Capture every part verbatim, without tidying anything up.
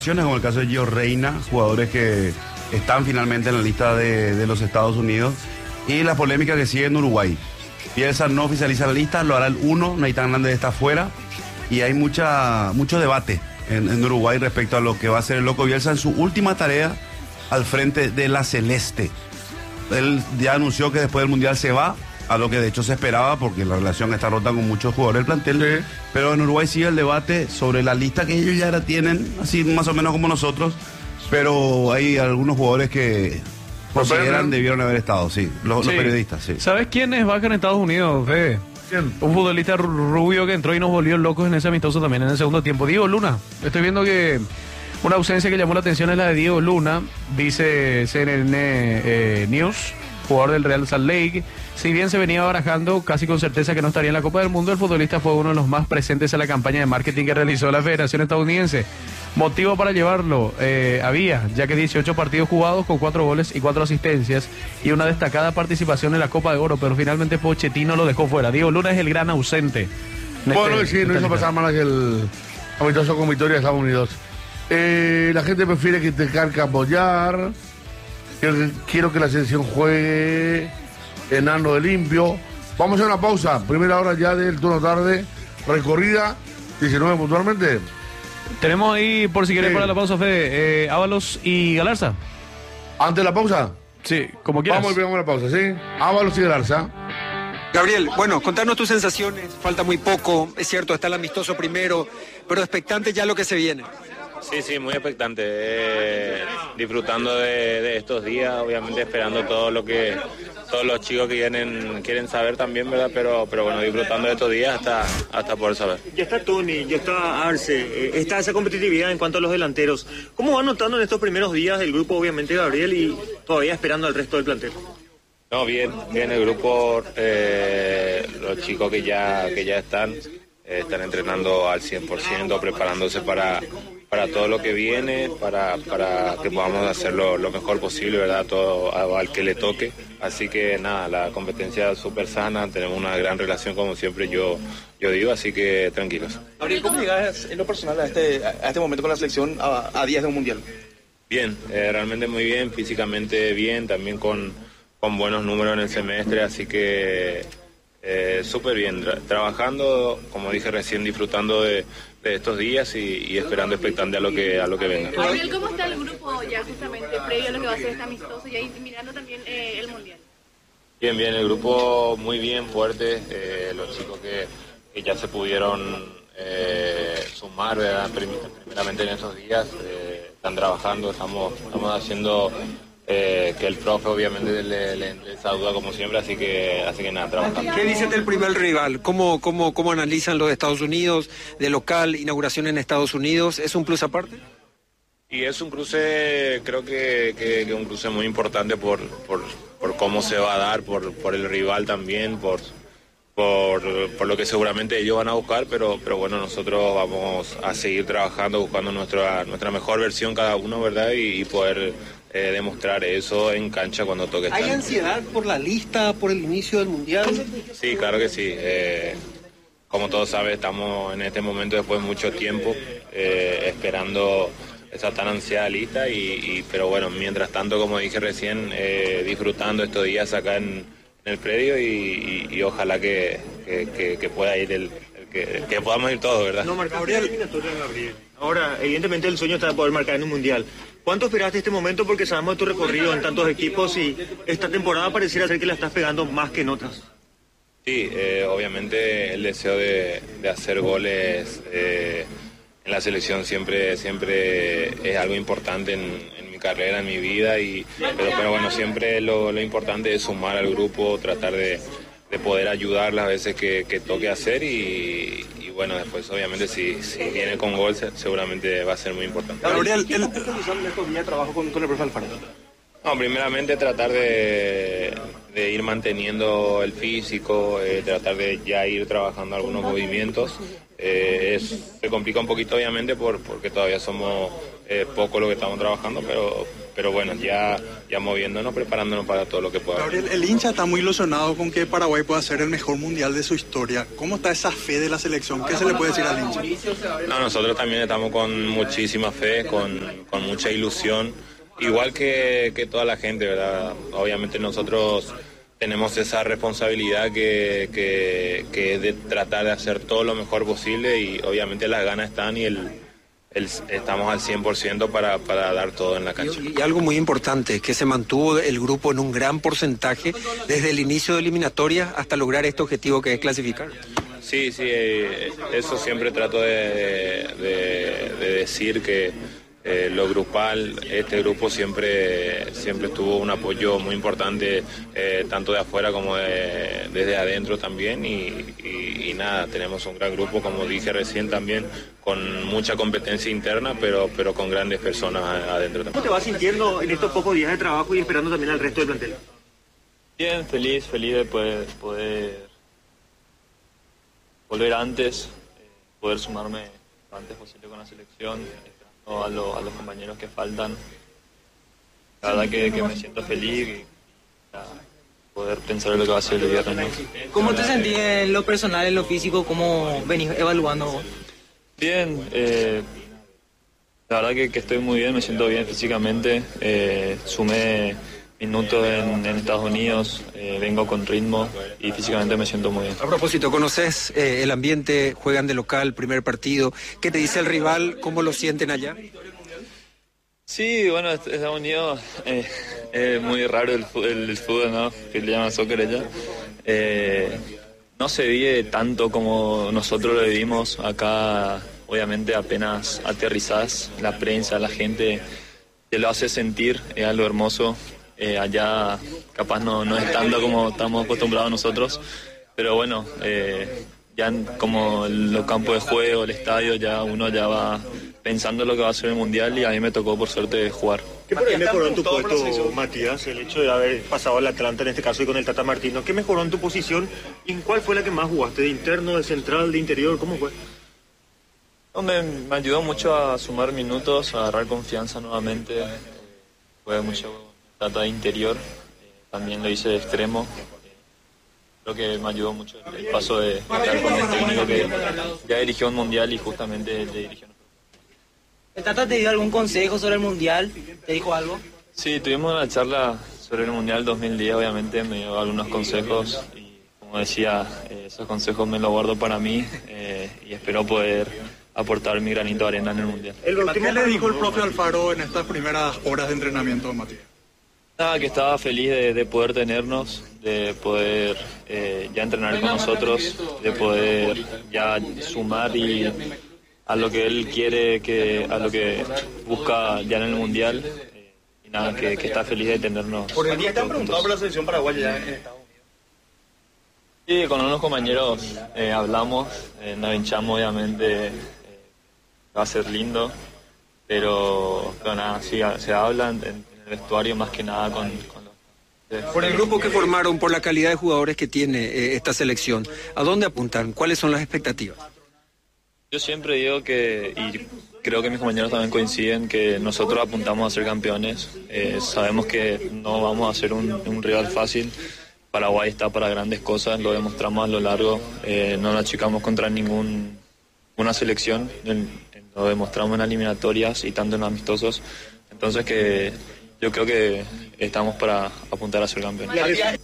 Como el caso de Gio Reyna, jugadores que están finalmente en la lista de, de los Estados Unidos, y la polémica que sigue en Uruguay. Bielsa no oficializa la lista, lo hará el uno, Nathan Hernández está afuera, y hay mucha mucho debate en, en Uruguay respecto a lo que va a hacer el Loco Bielsa en su última tarea al frente de la Celeste. Él ya anunció que después del Mundial se va, a lo que de hecho se esperaba, porque la relación está rota con muchos jugadores del plantel, sí. Pero en Uruguay sigue el debate sobre la lista que ellos ya la tienen, así más o menos como nosotros, pero hay algunos jugadores que consideran debieron haber estado, sí, los, sí. los periodistas, sí. ¿Sabes quién es vaca en Estados Unidos, Fede? ¿Quién? Un futbolista rubio que entró y nos volvió locos en ese amistoso también en el segundo tiempo, Diego Luna. Estoy viendo que una ausencia que llamó la atención es la de Diego Luna, dice C N N eh, News, jugador del Real Salt Lake. Si bien se venía barajando casi con certeza que no estaría en la Copa del Mundo, el futbolista fue uno de los más presentes en la campaña de marketing que realizó la Federación Estadounidense. Motivo para llevarlo eh, había, ya que dieciocho partidos jugados con cuatro goles y cuatro asistencias y una destacada participación en la Copa de Oro, pero finalmente Pochettino lo dejó fuera. Diego Luna es el gran ausente. Bueno, este, sí, no hizo pasar mal que el amistoso con victoria de Estados Unidos. Eh, la gente prefiere que te carga apoyar. Quiero que la selección juegue enano de limpio. Vamos a hacer una pausa. Primera hora ya del turno tarde. Recorrida diecinueve puntualmente. Tenemos ahí, por si querés, sí. para la pausa, Fede, eh, Ábalos y Galarza. ¿Antes de la pausa? Sí, como quieras. Vamos a la pausa, ¿sí? Ábalos y Galarza. Gabriel, bueno, contanos tus sensaciones. Falta muy poco, es cierto, está el amistoso primero, pero expectante ya lo que se viene. Sí, sí, muy expectante, eh, disfrutando de, de estos días, obviamente esperando todo lo que todos los chicos que vienen quieren saber también, ¿verdad? Pero, pero bueno, disfrutando de estos días hasta, hasta poder saber. Ya está Tony, ya está Arce, eh, está esa competitividad en cuanto a los delanteros. ¿Cómo va notando en estos primeros días el grupo, obviamente, Gabriel, y todavía esperando al resto del plantel? No, bien, bien el grupo, eh, los chicos que ya, que ya están, eh, están entrenando al cien por ciento, preparándose para... para todo lo que viene, para, para que podamos hacerlo lo mejor posible, ¿verdad? Todo al que le toque. Así que nada, la competencia es súper sana, tenemos una gran relación como siempre yo, yo digo, así que tranquilos. Gabriel, ¿cómo llegas en lo personal a este, a este momento con la selección a, a días de un mundial? Bien, eh, realmente muy bien, físicamente bien, también con, con buenos números en el semestre, así que eh, súper bien, Tra- trabajando, como dije recién, disfrutando de de estos días y, y esperando expectante a lo que a lo que venga. Gabriel, ¿cómo está el grupo ya justamente previo a lo que va a ser este amistoso y ahí mirando también eh, el mundial? Bien, bien, el grupo muy bien, fuerte, eh, los chicos que, que ya se pudieron eh, sumar, ¿verdad? Primeramente en estos días, eh, están trabajando, estamos, estamos haciendo eh, que el profe obviamente le, le, le saluda como siempre, así que así que nada, trabajando. ¿Qué dicen del primer rival? ¿Cómo, cómo, cómo analizan los de Estados Unidos, de local, inauguración en Estados Unidos? ¿Es un plus aparte? Y es un cruce, creo que, que, que un cruce muy importante por, por, por cómo se va a dar, por, por el rival también, por, por, por lo que seguramente ellos van a buscar, pero, pero bueno, nosotros vamos a seguir trabajando, buscando nuestra, nuestra mejor versión cada uno, ¿verdad? Y, y poder eh, demostrar eso en cancha cuando toque estar. ¿Hay ansiedad por la lista, por el inicio del mundial? Sí, claro que sí. Eh, como todos saben, estamos en este momento después de mucho tiempo eh, esperando esa tan ansiada lista, y, y, pero bueno, mientras tanto, como dije recién, eh, disfrutando estos días acá en, en el predio y, y, y ojalá que, que, que, que pueda ir el, el que, que podamos ir todos, ¿verdad? No marcaste la eliminatoria, Gabriel. Ahora, evidentemente el sueño está de poder marcar en un mundial. ¿Cuánto esperaste este momento? Porque sabemos de tu recorrido en tantos equipos y esta temporada pareciera ser que la estás pegando más que en otras. Sí, eh, obviamente el deseo de, de hacer goles eh, en la selección siempre siempre es algo importante en, en mi carrera, en mi vida, y pero, pero bueno, siempre lo, lo importante es sumar al grupo, tratar de, de poder ayudar las veces que, que toque hacer, y, y bueno, después obviamente si, si viene con gol seguramente va a ser muy importante. Gabriel, ¿qué profundizar en estos días de trabajo con, con el profe Alfaro? No, primeramente tratar de, de ir manteniendo el físico, eh, tratar de ya ir trabajando algunos movimientos. Eh, es, se complica un poquito obviamente por, porque todavía somos eh, poco lo que estamos trabajando, pero, pero bueno, ya, ya moviéndonos, preparándonos para todo lo que pueda. Gabriel, el hincha está muy ilusionado con que Paraguay pueda ser el mejor mundial de su historia. ¿Cómo está esa fe de la selección? ¿Qué se le puede decir al hincha? No, nosotros también estamos con muchísima fe, con, con mucha ilusión, igual que, que toda la gente, ¿verdad? Obviamente nosotros tenemos esa responsabilidad que, que, que es de tratar de hacer todo lo mejor posible y obviamente las ganas están y el, el, estamos al cien por ciento para, para dar todo en la cancha. Y, y algo muy importante, que se mantuvo el grupo en un gran porcentaje desde el inicio de eliminatoria hasta lograr este objetivo que es clasificar. Sí, sí, eh, eso siempre trato de, de, de decir que Eh, lo grupal, este grupo siempre siempre tuvo un apoyo muy importante, eh, tanto de afuera como de, desde adentro también y, y, y nada, tenemos un gran grupo, como dije recién también, con mucha competencia interna, pero, pero con grandes personas adentro también. ¿Cómo te vas sintiendo en estos pocos días de trabajo y esperando también al resto del plantel? Bien, feliz, feliz de poder, poder volver antes, eh, poder sumarme lo antes posible con la selección. A, lo, a los compañeros que faltan, la verdad que, que me siento feliz y a poder pensar en lo que va a ser el viernes, ¿no? ¿Cómo te sentís en lo personal, en lo físico? ¿Cómo venís evaluando vos? Bien, eh, la verdad que, que estoy muy bien, me siento bien físicamente, eh, sumé minutos en, en Estados Unidos, eh, vengo con ritmo y físicamente me siento muy bien. A propósito, ¿conoces eh, el ambiente? Juegan de local, primer partido. ¿Qué te dice el rival? ¿Cómo lo sienten allá? Sí, bueno, Estados Unidos eh, es muy raro el, el, el fútbol, ¿no? Que le llaman soccer allá. Eh, no se vive tanto como nosotros lo vivimos acá. Obviamente apenas aterrizás, la prensa, la gente te lo hace sentir, es algo hermoso. Eh, allá capaz no, no es tanto como estamos acostumbrados nosotros, pero bueno, eh, ya en, como los campos de juego, el estadio, ya uno ya va pensando en lo que va a ser el Mundial y a mí me tocó por suerte jugar. ¿Qué por ahí mejoró en tu puesto, Matías, el hecho de haber pasado al Atlanta en este caso y con el Tata Martino? ¿Qué mejoró en tu posición y en cuál fue la que más jugaste? ¿De interno, de central, de interior? ¿Cómo fue? No, me, me ayudó mucho a sumar minutos, a agarrar confianza nuevamente. Eh, fue mucho Tata de interior, eh, también lo hice de extremo. Eh, creo que me ayudó mucho el, el paso de estar con el técnico que ya dirigió un mundial y justamente le dirigió. ¿El Tata te dio algún consejo sobre el mundial? ¿Te dijo algo? Sí, tuvimos una charla sobre el mundial dos mil diez, obviamente me dio algunos consejos y como decía, eh, esos consejos me los guardo para mí eh, y espero poder aportar mi granito de arena en el mundial. ¿Qué le dijo el profe Alfaro en estas primeras horas de entrenamiento, Matías? Nada, que estaba feliz de, de poder tenernos, de poder eh, ya entrenar con nosotros, de poder ya sumar y a lo que él quiere, que a lo que busca ya en el mundial, eh, y nada, que, que está feliz de tenernos. Por el día están preguntados por la selección paraguaya ya en Estados Unidos. Sí, con unos compañeros eh, hablamos, eh, nos hinchamos obviamente, eh, va a ser lindo, pero, pero nada, sí, se hablan en, vestuario más que nada con, con los... Por el grupo que formaron, por la calidad de jugadores que tiene eh, esta selección, ¿a dónde apuntan? ¿Cuáles son las expectativas? Yo siempre digo que, y creo que mis compañeros también coinciden, que nosotros apuntamos a ser campeones. Eh, sabemos que no vamos a ser un, un rival fácil. Paraguay está para grandes cosas, lo demostramos a lo largo. Eh, no nos achicamos contra ningún una selección, lo demostramos en eliminatorias y tanto en amistosos. Entonces que yo creo que estamos para apuntar a ser campeón.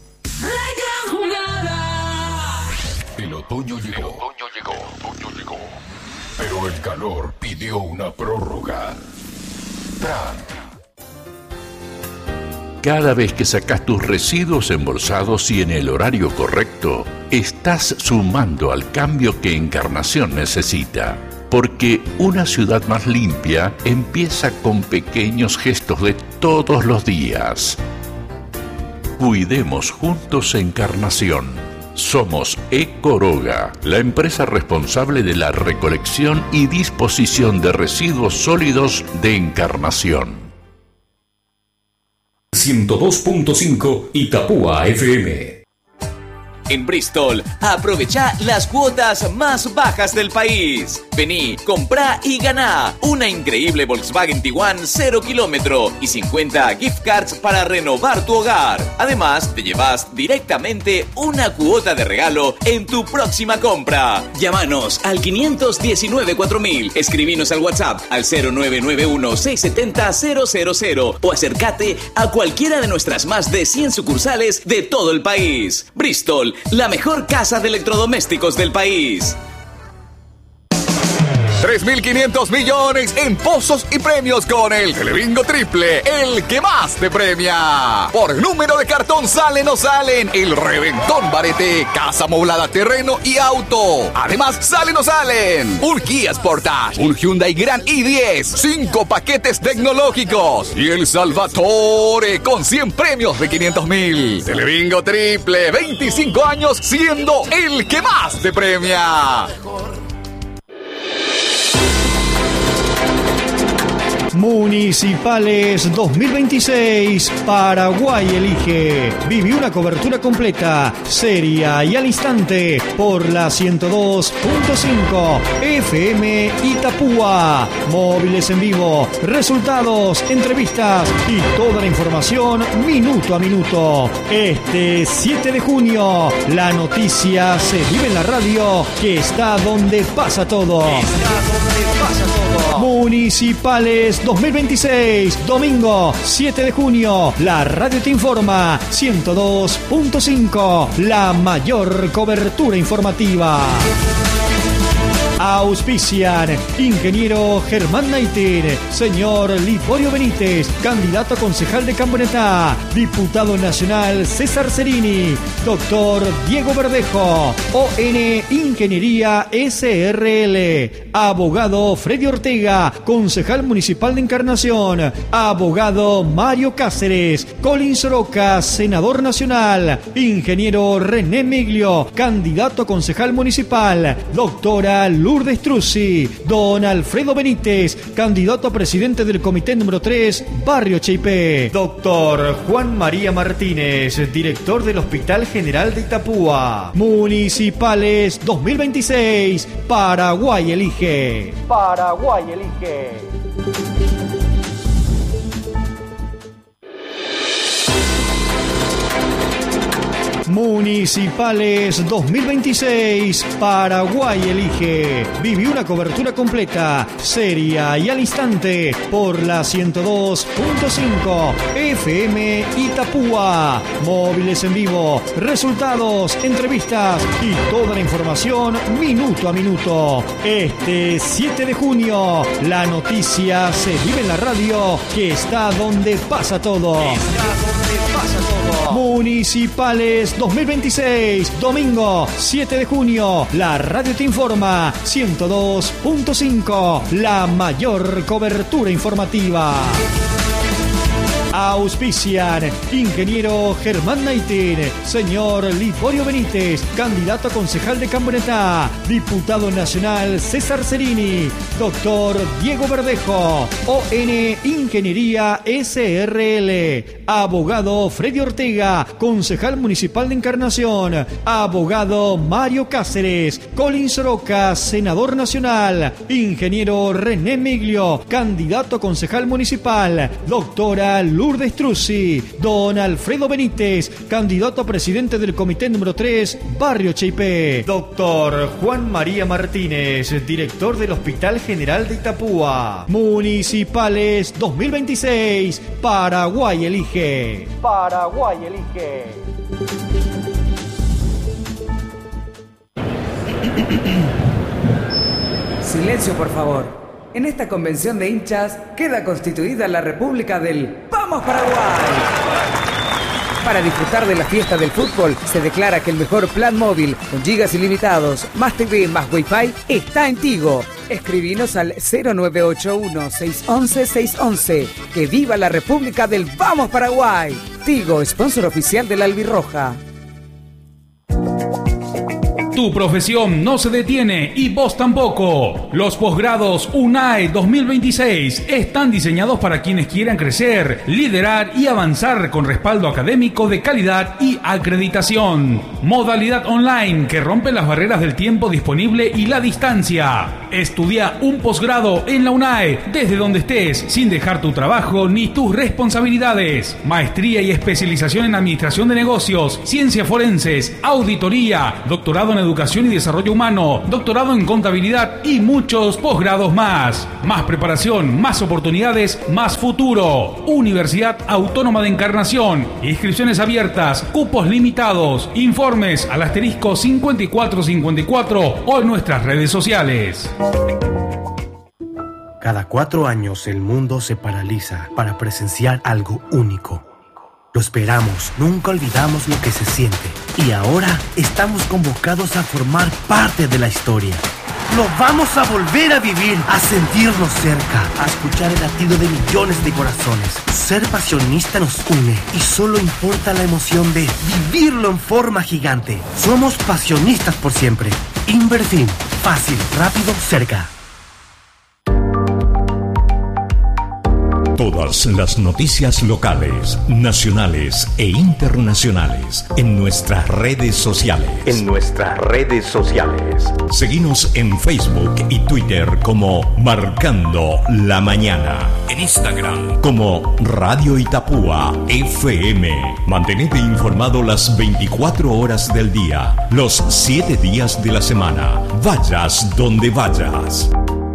El otoño llegó. El otoño llegó. El otoño llegó. Pero el calor pidió una prórroga. Tran. Cada vez que sacas tus residuos embolsados y en el horario correcto, estás sumando al cambio que Encarnación necesita. Porque una ciudad más limpia empieza con pequeños gestos de todos los días. Cuidemos juntos Encarnación. Somos Ecoroga, la empresa responsable de la recolección y disposición de residuos sólidos de Encarnación. ciento dos punto cinco Itapúa F M. En Bristol, aprovecha las cuotas más bajas del país. Vení, comprá y ganá una increíble Volkswagen Tiguan cero kilómetro y cincuenta gift cards para renovar tu hogar. Además, te llevas directamente una cuota de regalo en tu próxima compra. Llámanos al quinientos diecinueve cuatro mil, escribinos al WhatsApp al cero nueve nueve uno seis siete cero cero cero cero o acércate a cualquiera de nuestras más de cien sucursales de todo el país. Bristol, la mejor casa de electrodomésticos del país. tres mil quinientos millones en pozos y premios con el Telebingo Triple, el que más te premia. Por número de cartón salen o salen el Reventón Barete, casa amoblada, terreno y auto. Además, salen o salen un Kia Sportage, un Hyundai Grand i diez, cinco paquetes tecnológicos y el Salvatore con cien premios de quinientos mil. Telebingo Triple, veinticinco años siendo el que más te premia. Municipales dos mil veintiséis, Paraguay elige. Viví una cobertura completa, seria y al instante por la ciento dos punto cinco F M Itapúa. Móviles en vivo, resultados, entrevistas y toda la información minuto a minuto. Este siete de junio, la noticia se vive en la radio, que está donde pasa todo. Está donde pasa todo. Municipales dos mil veintiséis, domingo siete de junio, la radio te informa, ciento dos punto cinco, la mayor cobertura informativa. Auspician ingeniero Germán Naitin, señor Liborio Benítez, candidato a concejal de Campanetá, diputado nacional César Cerini, doctor Diego Verdejo, O N Ingeniería S R L, abogado Freddy Ortega, concejal municipal de Encarnación, abogado Mario Cáceres, Collins Roca, senador nacional, ingeniero René Miglio, candidato a concejal municipal, doctora Lourdes Truzzi, don Alfredo Benítez, candidato a presidente del comité número tres, Barrio Cheipé, doctor Juan María Martínez, director del Hospital General de Itapúa. Municipales dos mil veintiséis, Paraguay elige. Paraguay elige. Municipales dos mil veintiséis, Paraguay elige. Viví una cobertura completa, seria y al instante por la ciento dos punto cinco F M Itapúa. Móviles en vivo, resultados, entrevistas y toda la información minuto a minuto. Este siete de junio, la noticia se vive en la radio, que está donde pasa todo. Está donde pasa todo. Municipales dos mil veintiséis, domingo siete de junio, la radio te informa, ciento dos punto cinco, la mayor cobertura informativa. Auspician ingeniero Germán Naitin, señor Liborio Benítez, candidato a concejal de Campanetá, diputado nacional César Cerini, doctor Diego Verdejo, O N Ingeniería S R L, abogado Freddy Ortega, concejal municipal de Encarnación, abogado Mario Cáceres, Collins Roca, senador nacional, ingeniero René Miglio, candidato a concejal municipal, doctora Lourdes Truzzi, don Alfredo Benítez, candidato a presidente del comité número tres, Barrio Cheipé, doctor Juan María Martínez, director del Hospital General de Itapúa. Municipales dos mil veintiséis, Paraguay elige. Paraguay elige. Silencio, por favor. En esta convención de hinchas queda constituida la República del ¡Vamos Paraguay! Para disfrutar de la fiesta del fútbol, se declara que el mejor plan móvil con gigas ilimitados, más T V, más Wi-Fi, está en Tigo. Escribinos al cero nueve ocho uno, seis once, seis once. ¡Que viva la República del Vamos Paraguay! Tigo, sponsor oficial de la Albirroja. Tu profesión no se detiene y vos tampoco. Los posgrados UNAE dos mil veintiséis están diseñados para quienes quieran crecer, liderar y avanzar con respaldo académico de calidad y acreditación. Modalidad online que rompe las barreras del tiempo disponible y la distancia. Estudia un posgrado en la UNAE desde donde estés, sin dejar tu trabajo ni tus responsabilidades. Maestría y especialización en administración de negocios, ciencias forenses, auditoría, doctorado en educación y desarrollo humano, doctorado en contabilidad y muchos posgrados más. Más preparación, más oportunidades, más futuro. Universidad Autónoma de Encarnación. Inscripciones abiertas, cupos limitados. Informes al asterisco cincuenta y cuatro cincuenta y cuatro o en nuestras redes sociales. Cada cuatro años el mundo se paraliza para presenciar algo único. Lo esperamos, nunca olvidamos lo que se siente. Y ahora estamos convocados a formar parte de la historia. Lo vamos a volver a vivir, a sentirnos cerca, a escuchar el latido de millones de corazones. Ser pasionista nos une y solo importa la emoción de vivirlo en forma gigante. Somos pasionistas por siempre. Inverfin, fácil, rápido, cerca. Todas las noticias locales, nacionales e internacionales en nuestras redes sociales. En nuestras redes sociales. Seguinos en Facebook y Twitter como Marcando la Mañana. En Instagram como Radio Itapúa F M. Mantenete informado las veinticuatro horas del día, los siete días de la semana. Vayas donde vayas.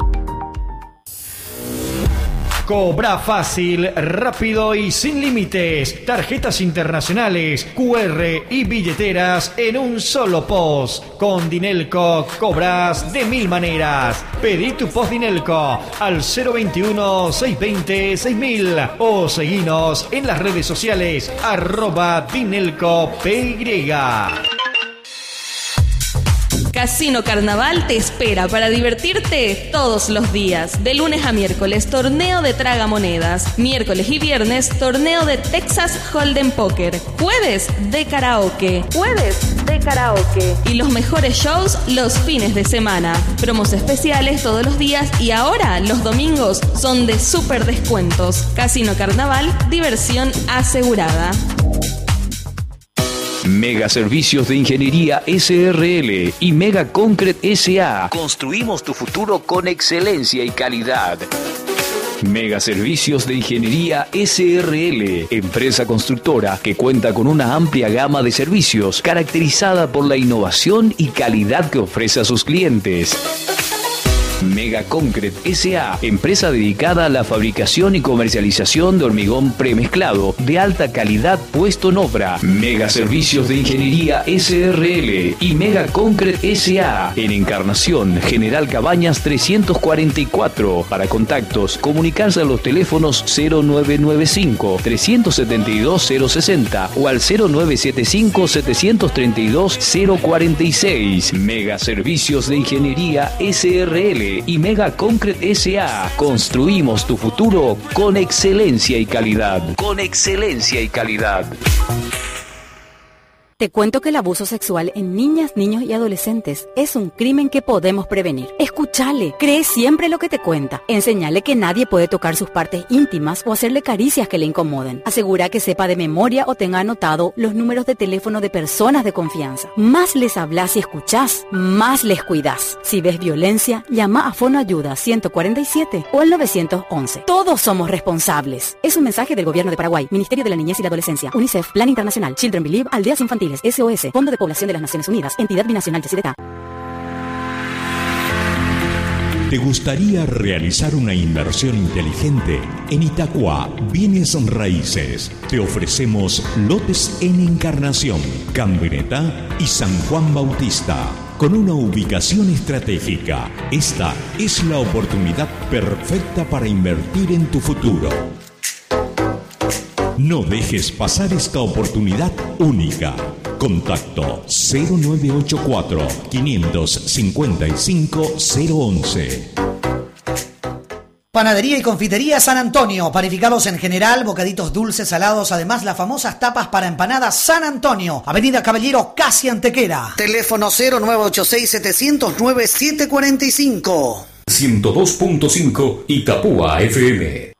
Cobra fácil, rápido y sin límites. Tarjetas internacionales, Q R y billeteras en un solo post. Con Dinelco cobras de mil maneras. Pedí tu post Dinelco al cero veintiuno, seiscientos veinte, seis mil o seguinos en las redes sociales arroba Dinelco P Y. Casino Carnaval te espera para divertirte todos los días. De lunes a miércoles, torneo de tragamonedas. Miércoles y viernes, torneo de Texas Hold'em Poker. Jueves de karaoke. Jueves de karaoke. Y los mejores shows los fines de semana. Promos especiales todos los días y ahora los domingos son de súper descuentos. Casino Carnaval, diversión asegurada. Mega Servicios de Ingeniería S R L y Mega Concrete S A. Construimos tu futuro con excelencia y calidad. Mega Servicios de Ingeniería S R L, empresa constructora que cuenta con una amplia gama de servicios caracterizada por la innovación y calidad que ofrece a sus clientes. Mega Concrete S A, empresa dedicada a la fabricación y comercialización de hormigón premezclado de alta calidad puesto en obra. Mega Servicios de Ingeniería S R L y Mega Concrete S A en Encarnación, General Cabañas trescientos cuarenta y cuatro. Para contactos, comunicarse a los teléfonos cero nueve nueve cinco, tres siete dos, cero sesenta o al cero nueve siete cinco, siete tres dos, cero cuarenta y seis. Mega Servicios de Ingeniería S R L y Mega Concrete S A. Construimos tu futuro con excelencia y calidad. Con excelencia y calidad. Te cuento que el abuso sexual en niñas, niños y adolescentes es un crimen que podemos prevenir. Escúchale, cree siempre lo que te cuenta. Enséñale que nadie puede tocar sus partes íntimas o hacerle caricias que le incomoden. Asegura que sepa de memoria o tenga anotado los números de teléfono de personas de confianza. Más les hablas y escuchás, más les cuidás. Si ves violencia, llama a Fono Ayuda ciento cuarenta y siete o al nueve once. Todos somos responsables. Es un mensaje del Gobierno de Paraguay, Ministerio de la Niñez y la Adolescencia, UNICEF, Plan Internacional, Children Believe, Aldeas Infantiles, S O S, Fondo de Población de las Naciones Unidas, Entidad Binacional de Yacyretá. ¿Te gustaría realizar una inversión inteligente? En Itacua, Bienes Raíces, te ofrecemos lotes en Encarnación, Camioneta y San Juan Bautista. Con una ubicación estratégica, esta es la oportunidad perfecta para invertir en tu futuro. No dejes pasar esta oportunidad única. Contacto cero nueve ocho cuatro, cinco cinco cinco, cero once. Panadería y confitería San Antonio, panificados en general, bocaditos dulces, salados, además las famosas tapas para empanadas San Antonio, Avenida Caballero, casi Antequera. Teléfono cero nueve ocho seis, siete cero nueve, siete cuatro cinco. ciento dos punto cinco Itapúa F M.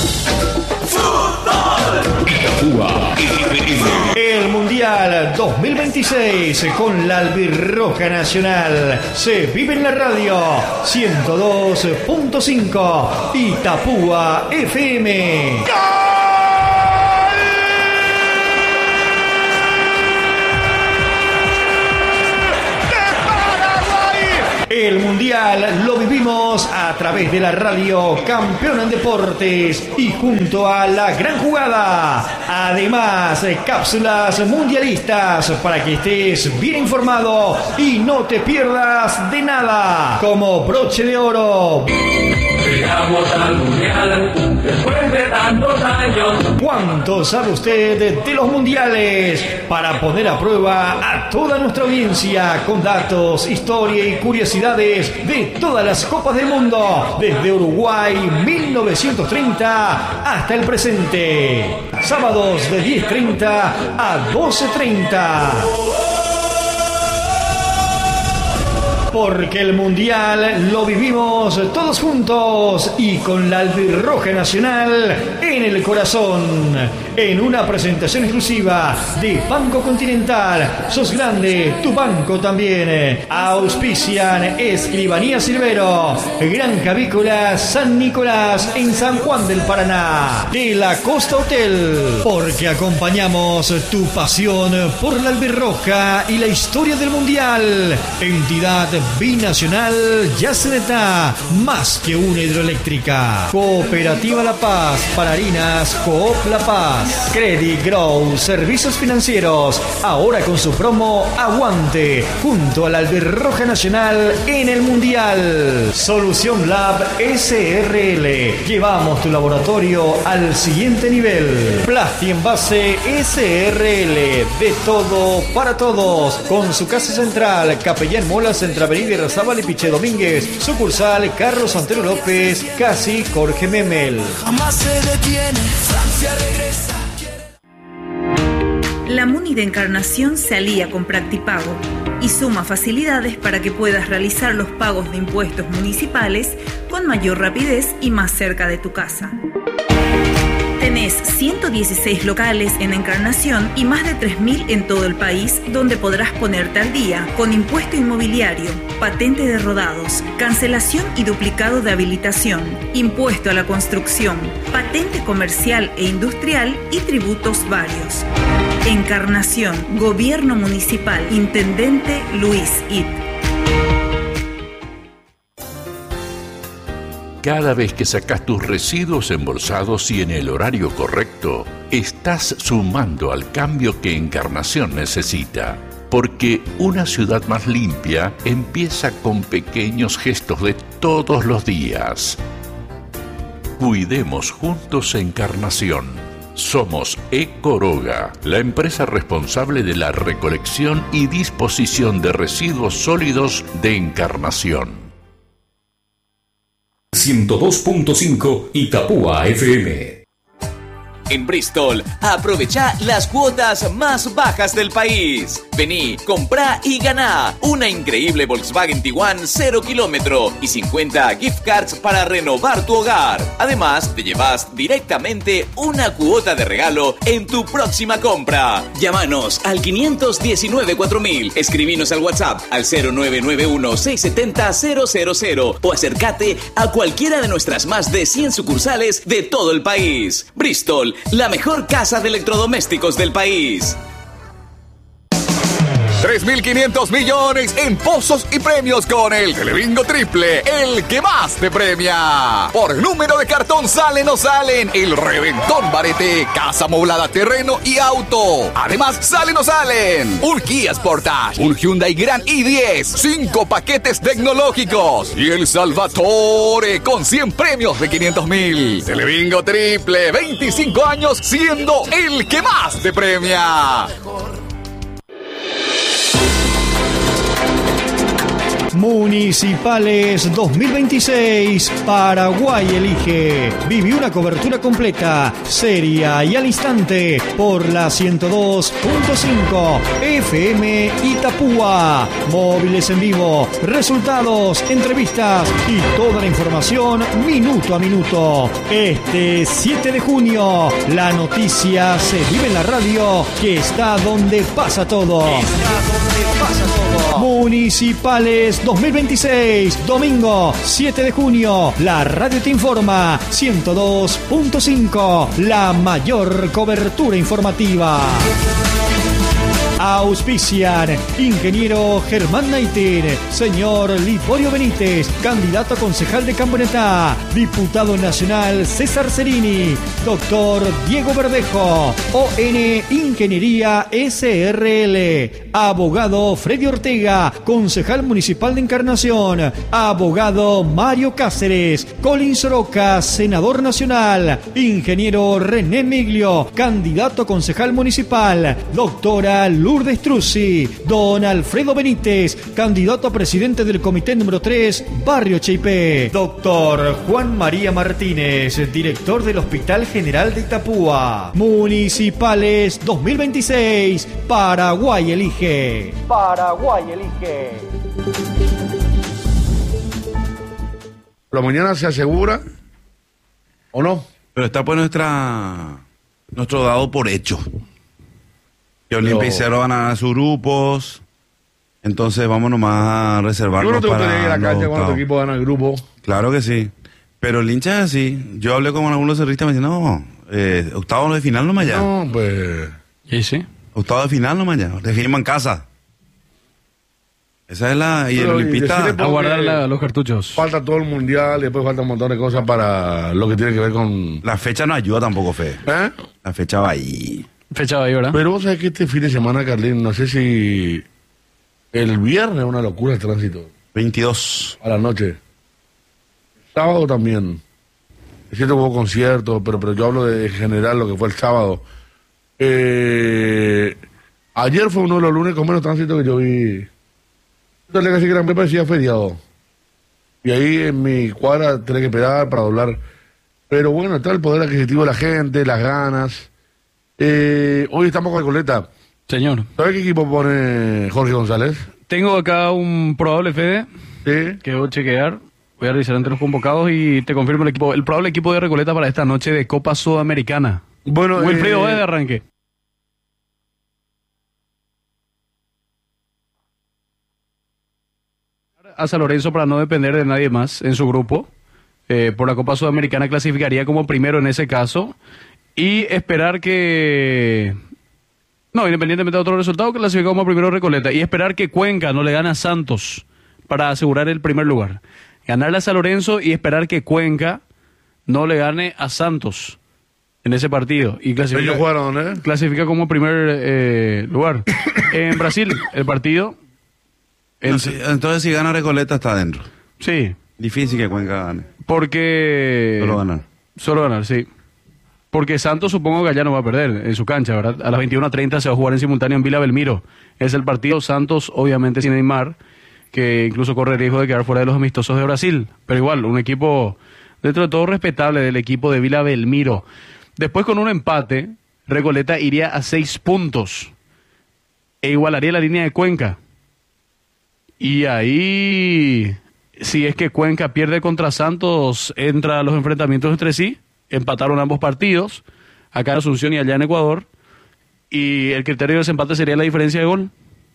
Itapúa F M. El Mundial dos mil veintiséis con la Albirroja Nacional se vive en la radio ciento dos punto cinco Itapúa F M. El Mundial lo vivimos a través de la radio Campeón en Deportes y junto a La Gran Jugada. Además, cápsulas mundialistas para que estés bien informado y no te pierdas de nada. Como broche de oro. Llegamos al Mundial después de tantos años. ¿Cuánto sabe usted de los mundiales? Para poner a prueba a toda nuestra audiencia con datos, historia y curiosidades de todas las copas del mundo, desde Uruguay mil novecientos treinta hasta el presente. Sábados de diez treinta a doce treinta. Porque el Mundial lo vivimos todos juntos y con la Albirroja Nacional en el corazón. En una presentación exclusiva de Banco Continental. Sos grande, tu banco también. Auspician Escribanía Silvero, Granja Avícola San Nicolás en San Juan del Paraná. De la Costa Hotel. Porque acompañamos tu pasión por la Albirroja y la historia del Mundial. Entidad binacional Yaceneta, más que una hidroeléctrica. Cooperativa La Paz, para harinas Coop La Paz. Credit Grow, servicios financieros, ahora con su promo Aguante, junto a la Albirroja Nacional en el Mundial. Solución Lab S R L, llevamos tu laboratorio al siguiente nivel. Plasti Envase S R L, de todo para todos, con su casa central, Capellán Molas, entre Avenida Irarrázaval y Piché Domínguez, sucursal Carlos Santero López, casi Jorge Memel. Jamás se detiene, Francia regresa. La MUNI de Encarnación se alía con Practipago y suma facilidades para que puedas realizar los pagos de impuestos municipales con mayor rapidez y más cerca de tu casa. Tenés ciento dieciséis locales en Encarnación y más de tres mil en todo el país, donde podrás ponerte al día con impuesto inmobiliario, patente de rodados, cancelación y duplicado de habilitación, impuesto a la construcción, patente comercial e industrial y tributos varios. Encarnación, Gobierno Municipal, Intendente Luis It. Cada vez que sacas tus residuos embolsados y en el horario correcto, estás sumando al cambio que Encarnación necesita. Porque una ciudad más limpia empieza con pequeños gestos de todos los días. Cuidemos juntos Encarnación. Somos Ecoroga, la empresa responsable de la recolección y disposición de residuos sólidos de Encarnación. ciento dos punto cinco Itapúa F M. En Bristol, aprovecha las cuotas más bajas del país. Vení, comprá y ganá una increíble Volkswagen Tiguan cero kilómetro y cincuenta gift cards para renovar tu hogar. Además, te llevas directamente una cuota de regalo en tu próxima compra. Llámanos al quinientos diecinueve cuatro mil, escribinos al WhatsApp al cero nueve nueve uno seis siete cero cero cero cero o acércate a cualquiera de nuestras más de cien sucursales de todo el país. Bristol, la mejor casa de electrodomésticos del país. tres mil quinientos millones en pozos y premios con el Telebingo Triple, el que más te premia. Por número de cartón salen o salen el Reventón Barete, casa amoblada, terreno y auto. Además, salen o salen un Kia Sportage, un Hyundai Grand i diez, cinco paquetes tecnológicos y el Salvatore con cien premios de quinientos mil. Telebingo Triple, veinticinco años siendo el que más te premia. Municipales dos mil veintiséis, Paraguay elige. Viví una cobertura completa, seria y al instante por la ciento dos punto cinco F M Itapúa. Móviles en vivo, resultados, entrevistas y toda la información minuto a minuto. Este siete de junio, la noticia se vive en la radio, que está donde pasa todo. Está donde pasa todo. Municipales dos mil veintiséis, domingo siete de junio, la radio te informa, ciento dos punto cinco, la mayor cobertura informativa. Auspician ingeniero Germán Naiter, señor Liborio Benítez, candidato a concejal de Camponetá, diputado nacional César Cerini, doctor Diego Verdejo, O N Ingeniería S R L, abogado Freddy Ortega, concejal municipal de Encarnación, abogado Mario Cáceres, Colin Soroca, senador nacional, ingeniero René Miglio, candidato a concejal municipal, doctora Lourdes Truzzi, don Alfredo Benítez, candidato a presidente del comité número tres, Barrio Cheipé, doctor Juan María Martínez, director del Hospital General de Itapúa. Municipales dos mil veintiséis, Paraguay elige. Paraguay elige. ¿La mañana se asegura o no? Pero está pues nuestra nuestro dado por hecho. Que Olimpia y Cerro van a ganar sus grupos. Entonces vamos nomás a reservarnos para... ¿Tú no te gustaría ir a la cancha cuando tu equipo gana el grupo? Claro que sí. Pero el hincha es así. Yo hablé con algunos cerristas y me dicen, no, eh, octavo de final nomás ya. No, pues... ¿Y sí? Octavo de final nomás ya. Definimos en casa. Esa es la... Y Pero, el olimpista... A guardar la, los cartuchos. Falta todo el mundial y después falta un montón de cosas para lo que tiene que ver con... La fecha no ayuda tampoco, Fe. ¿Eh? La fecha va ahí. Fecha va ahí, ¿verdad? Pero vos sabés que este fin de semana, Carlín, no sé si... El viernes es una locura el tránsito. veintidós. A la noche. Sábado también. Es cierto que hubo conciertos, pero, pero yo hablo de general lo que fue el sábado. Eh, ayer fue uno de los lunes con menos tránsito que yo vi. Entonces casi que me parecía feriado. Y ahí en mi cuadra tenés que esperar para doblar. Pero bueno, está el poder adquisitivo de la gente, las ganas. Eh, hoy estamos con Recoleta. Señor. ¿Sabes qué equipo pone Jorge González? Tengo acá un probable F D ¿Sí? que voy a chequear. Voy a revisar entre los convocados y te confirmo el equipo, el probable equipo de Recoleta para esta noche de Copa Sudamericana. Bueno, Wilfredo eh... de arranque. A San Lorenzo para no depender de nadie más en su grupo. Eh, por la Copa Sudamericana clasificaría como primero en ese caso. Y esperar que... No, independientemente de otro resultado, que clasifica como primero Recoleta. Y esperar que Cuenca no le gane a Santos para asegurar el primer lugar. Ganarle a San Lorenzo y esperar que Cuenca no le gane a Santos en ese partido. Y clasifica, ¿Ellos jugaron, eh? clasifica como primer eh, lugar. En Brasil, el partido... No, sí, entonces si gana Recoleta está adentro. Sí. Difícil que Cuenca gane. Porque... Solo ganar. Solo ganar, sí. Porque Santos supongo que ya no va a perder en su cancha, ¿verdad? A las veintiuna treinta se va a jugar en simultáneo en Vila Belmiro. Es el partido Santos, obviamente sin Neymar, que incluso corre el riesgo de quedar fuera de los amistosos de Brasil. Pero igual, un equipo dentro de todo respetable del equipo de Vila Belmiro. Después con un empate, Recoleta iría a seis puntos e igualaría la línea de Cuenca. Y ahí, si es que Cuenca pierde contra Santos, entra a los enfrentamientos entre sí. Empataron ambos partidos, acá en Asunción y allá en Ecuador. Y el criterio de desempate sería la diferencia de gol.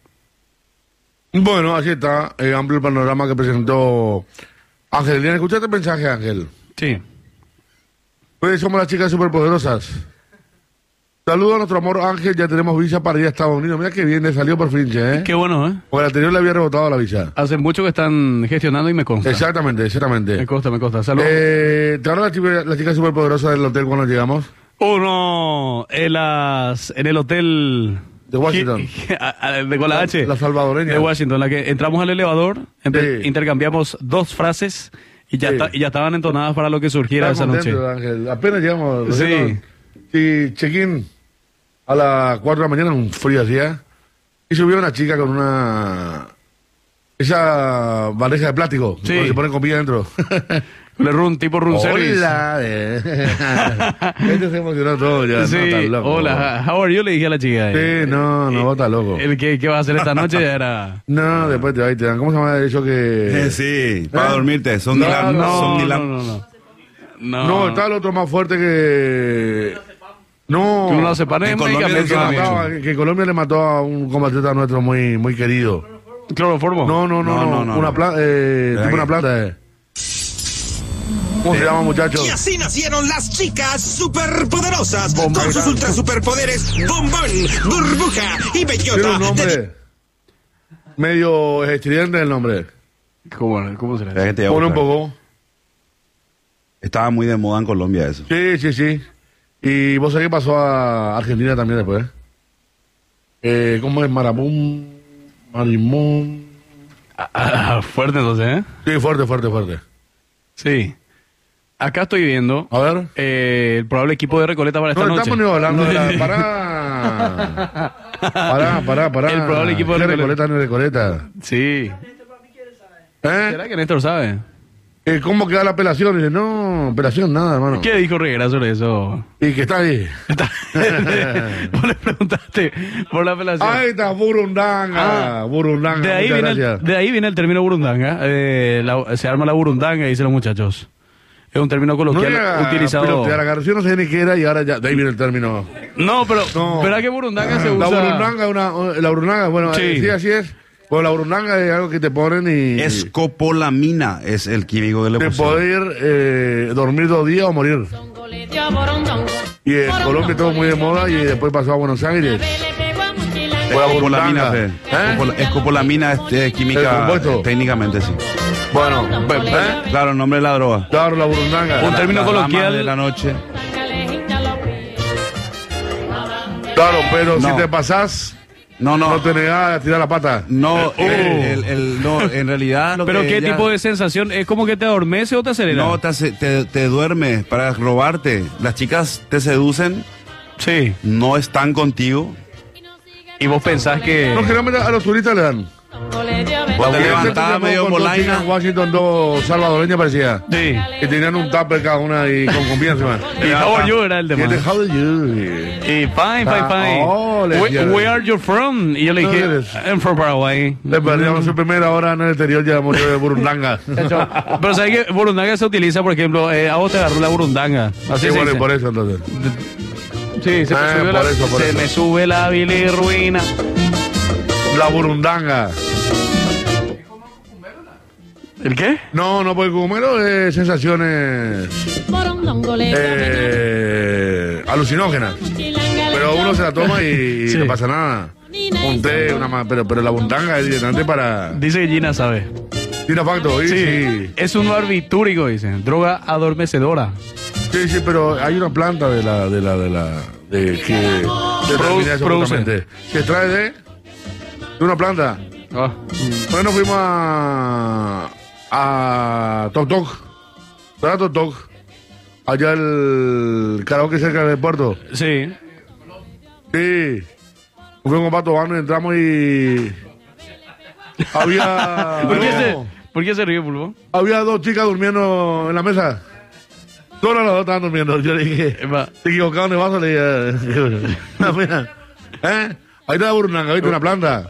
Bueno, así está, eh, amplio el panorama que presentó Ángel. ¿Escuchaste el mensaje, Ángel? Sí. Pues somos las chicas superpoderosas. Saludos a nuestro amor Ángel, ya tenemos visa para ir a Estados Unidos. Mira que bien, le salió por fin, ¿eh? Qué bueno, ¿eh? Porque el anterior le había rebotado la visa. Hace mucho que están gestionando y me consta. Exactamente, exactamente. Me consta, me consta. Saludos. Eh, ¿Te habla la chica, la chica superpoderosa del hotel cuando llegamos? Uno, en, las, en el hotel... De Washington. De con la H. La salvadoreña. De Washington, la que entramos al elevador, entre, sí. intercambiamos dos frases y ya, sí. ta, y ya estaban entonadas para lo que surgiera esa noche. Ángel. Apenas llegamos. Sí. Sí, check-in a las cuatro de la mañana, un frío hacía, y subió una chica con una Esa bandeja de plástico, Sí. donde se ponen comida dentro. Le run, tipo room service. Hola, eh. Este se emocionó todo ya. Sí, no, estás loco. hola, how are you? Le dije a la chica. Sí, no, no, vos estás loco. El que, que va a hacer esta noche ya era... No, después te, ahí te dan. ¿Cómo se llama eso que...? Eh, sí, para dormirte. Son No, Dylan. no, son no, Dylan. No, no, No, no. está el otro más fuerte que... No. Que uno lo separe en de Colombia, medicamentos que, también. mataba- que- que Colombia le mató a un compatriota nuestro muy, muy querido. ¿Cloroformo? No, no, no, No, no, no, no, una no. planta, eh, tipo una planta, eh. ¿Cómo se llama, muchachos? Y así nacieron las chicas superpoderosas con sus ultra superpoderes bombón, burbuja y Tiene bellota. un nombre medio estridente el nombre. ¿Cómo, cómo será? Ya que te iba a Pone un buscar. poco. Estaba muy de moda en Colombia eso. Sí, sí, sí. Y vos sabés qué pasó a Argentina también después. Eh, ¿Cómo es? Marabum, Marimón. Ah, fuerte entonces, ¿eh? Sí, fuerte, fuerte, fuerte. Sí. Acá estoy viendo A ver. eh, el probable equipo de Recoleta para esta No, noche. estamos ni hablando de la... Pará. Pará, pará, pará. El probable equipo de ¿Qué Recoleta. Recoleta ni Recoleta? Sí. ¿Eh? ¿Será que Néstor sabe? Eh, ¿Cómo queda la apelación? Dice, no, apelación nada, hermano. ¿Qué dijo Reguera sobre eso? Y que está ahí. Vos le preguntaste por la apelación. Ahí está, Burundanga. Ah, Burundanga. De ahí, muchas viene el, gracias. de ahí viene el término burundanga. Eh, la- se arma la burundanga, dicen los muchachos. Es un término No coloquial llega a utilizado. pilotear, agarré, yo no sé ni qué era y ahora ya, de ahí viene el término. No, pero No. ¿verdad que burundanga se La usa? burundanga, una, la burundanga, bueno, Sí. eh, sí, así es. Bueno, la burundanga es algo que te ponen y... Escopolamina es el químico que le Te pusieron. puede ir eh, dormir dos días o morir. Y en Colombia estuvo muy de moda y después pasó a Buenos Aires. Fue la Escopolamina, burundanga. Fe. ¿Eh? Escopola- Escopolamina es eh, ¿El química, compuesto? técnicamente sí. Bueno, ¿eh? Claro, el nombre de la droga. Claro, la burundanga. Un término Las damas coloquial. de la noche. Claro, pero No. si te pasás, No, no. no te negás a tirar la pata. No, Eh, el, el- el- no, en realidad. lo ¿Pero que qué ella- tipo de sensación? ¿Es como que te adormece o te acelera? No, te, hace- te, te duerme para robarte. Las chicas te seducen, Sí. no están contigo. Y vos pensás que... No, generalmente a los turistas le dan. Vos te Ayer levantás se medio con dos molaina. chicas en Washington, dos salvadoreñas parecía. Sí. Que tenían un tupper cada una y con confianza. Y how are you era el Y tema. el de how are you? Y fine, fine, Ah, fine. oh, le Where, decía. where are you from? Y yo le dije, ¿Dónde eres? I'm from Paraguay. Le perdíamos su primera hora en el exterior, ya murió de burundanga. Pero ¿sabes que burundanga se utiliza, por ejemplo, eh, a vos te agarró la burundanga? Así Sí, se bueno, y dice. por eso entonces. Sí, se, me, Ah, subió por la, eso, por se eso. me sube la bilirruina. La burundanga. ¿El qué? No, no, porque cogumelo es sensaciones eh, alucinógenas. Pero uno se la toma y Sí. no pasa nada. Un té, una ma- pero, pero la burundanga es directamente para... Dice que Gina sabe. Tira facto, ¿sí? Sí. Sí. Es un barbitúrico, dice. Droga adormecedora. Sí, sí, pero hay una planta de la, de la, de la, de que determina eso produce. justamente. Que trae de, de una planta. Ah. Bueno, fuimos a, a Toc Toc. ¿Verdad Toc Toc? Allá el karaoke cerca del puerto. Sí. Sí. Fuimos con Pato Bano y entramos y... Había... ¿Por qué, no, se, ¿Por qué se ríe, Pulpo? había dos chicas durmiendo en la mesa. Todas las dos estaban durmiendo. Yo le dije, Epa. te equivocaron de vaso, le dije. "Ah, mira, ¿eh? Ahí está la burundanga, ¿viste? Una planta.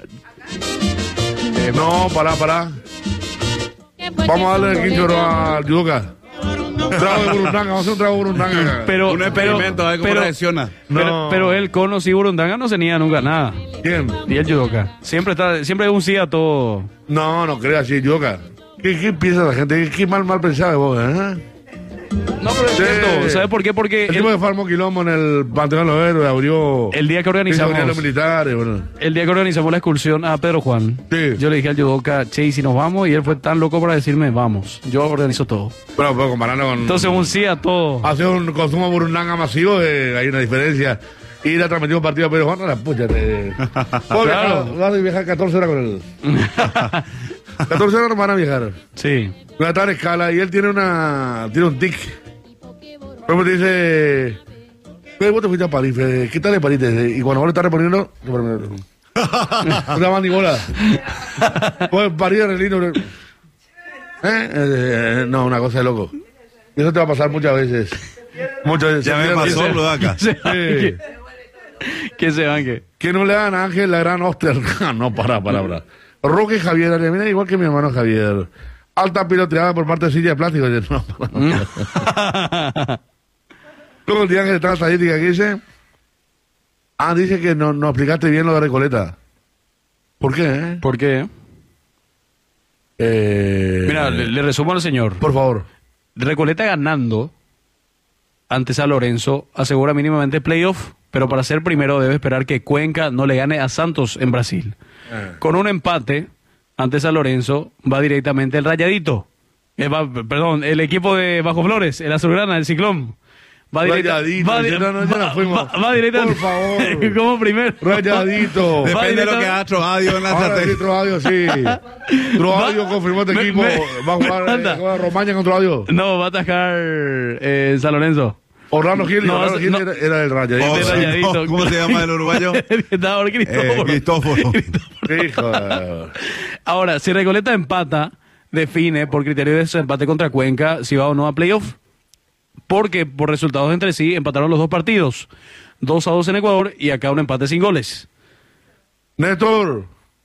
No, pará, pará. Vamos a darle el quincho al judoka. Trago de burundanga, vamos a hacer un trago de burundanga. Pero, Un experimento, a ver cómo pero, reacciona. pero, No. pero él con sí burundanga no se niega nunca nada. ¿Quién? Y el judoka. Siempre está, siempre es un sí a todo. No, no creas así, judoka. ¿Qué, ¿Qué piensa la gente? ¿Qué, qué mal, mal pensada vos, eh? No, pero es Sí. cierto. ¿Sabes por qué? Porque El el, tipo que fue armó quilombo en el Panteón de los Héroes, abrió... el día que hizo venir a los organizamos militares, bueno. el día que organizamos la excursión a Pedro Juan, Sí. yo le dije al judoka, che, ¿y si nos vamos? Y él fue tan loco para decirme, vamos. Yo organizo todo. Bueno, pues comparando con... Entonces un sí a todo. Hace un consumo burundanga masivo, eh, hay una diferencia. Ir a transmitir un partido a Pedro Juan, no la pucha. Te... Puedo Claro. viajar, vas a viajar catorce horas con él. catorce horas van a viajar. Sí. Voy a estar en escala y él tiene una tiene un tic. Por ejemplo, te dice, "Fede, vos te fuiste a París, Fede, ¿qué tal de París? Y cuando vos le estás respondiendo, No daban ni bola. Pues parir el lindo. ¿Eh? Eh, eh, no, una cosa de loco. Y eso te va a pasar muchas veces. Muchas veces. Ya me pasó lo de acá. Sí. ¿Quién se banque? Que no le dan a Ángel la gran Oster. No, para, para, para. Roque Javier, mira igual que mi hermano Javier. Alta piloteada por parte de silla de plástico. No, luego el día que está la estadística que dice. Ah, dice que no, no explicaste bien lo de Recoleta. ¿Por qué? Eh? ¿Por qué? Eh... Mira, le, le resumo al señor. Por favor. Recoleta ganando ante San Lorenzo asegura mínimamente playoff, pero para ser primero debe esperar que Cuenca no le gane a Santos en Brasil. Eh. Con un empate ante San Lorenzo va directamente el Rayadito. Eh, va, perdón, el equipo de Bajo Flores, el Azulgrana, el Ciclón. Va directamente. Va, ya no, ya no fuimos. Va, va directamente. Por favor. Como primero. Rayadito. Depende de lo que haga Troadio en la estrategia. Sí, Troadio, sí. Troadio confirmó este equipo. Me, va a jugar eh, Romaña con Troadio. No, va a atajar eh, San Lorenzo. Orlando Gil, no, Orlando Gil no, era, era el Rayadito. Oh, Rayadito. No, ¿cómo se llama el uruguayo? Estaba Cristóforo. Eh, Cristóforo. Hijo. Ahora, si Recoleta empata, define por criterio de ese empate contra Cuenca si va o no a playoff. Porque por resultados entre sí empataron los dos partidos. dos a dos en Ecuador y acá un empate sin goles. Néstor.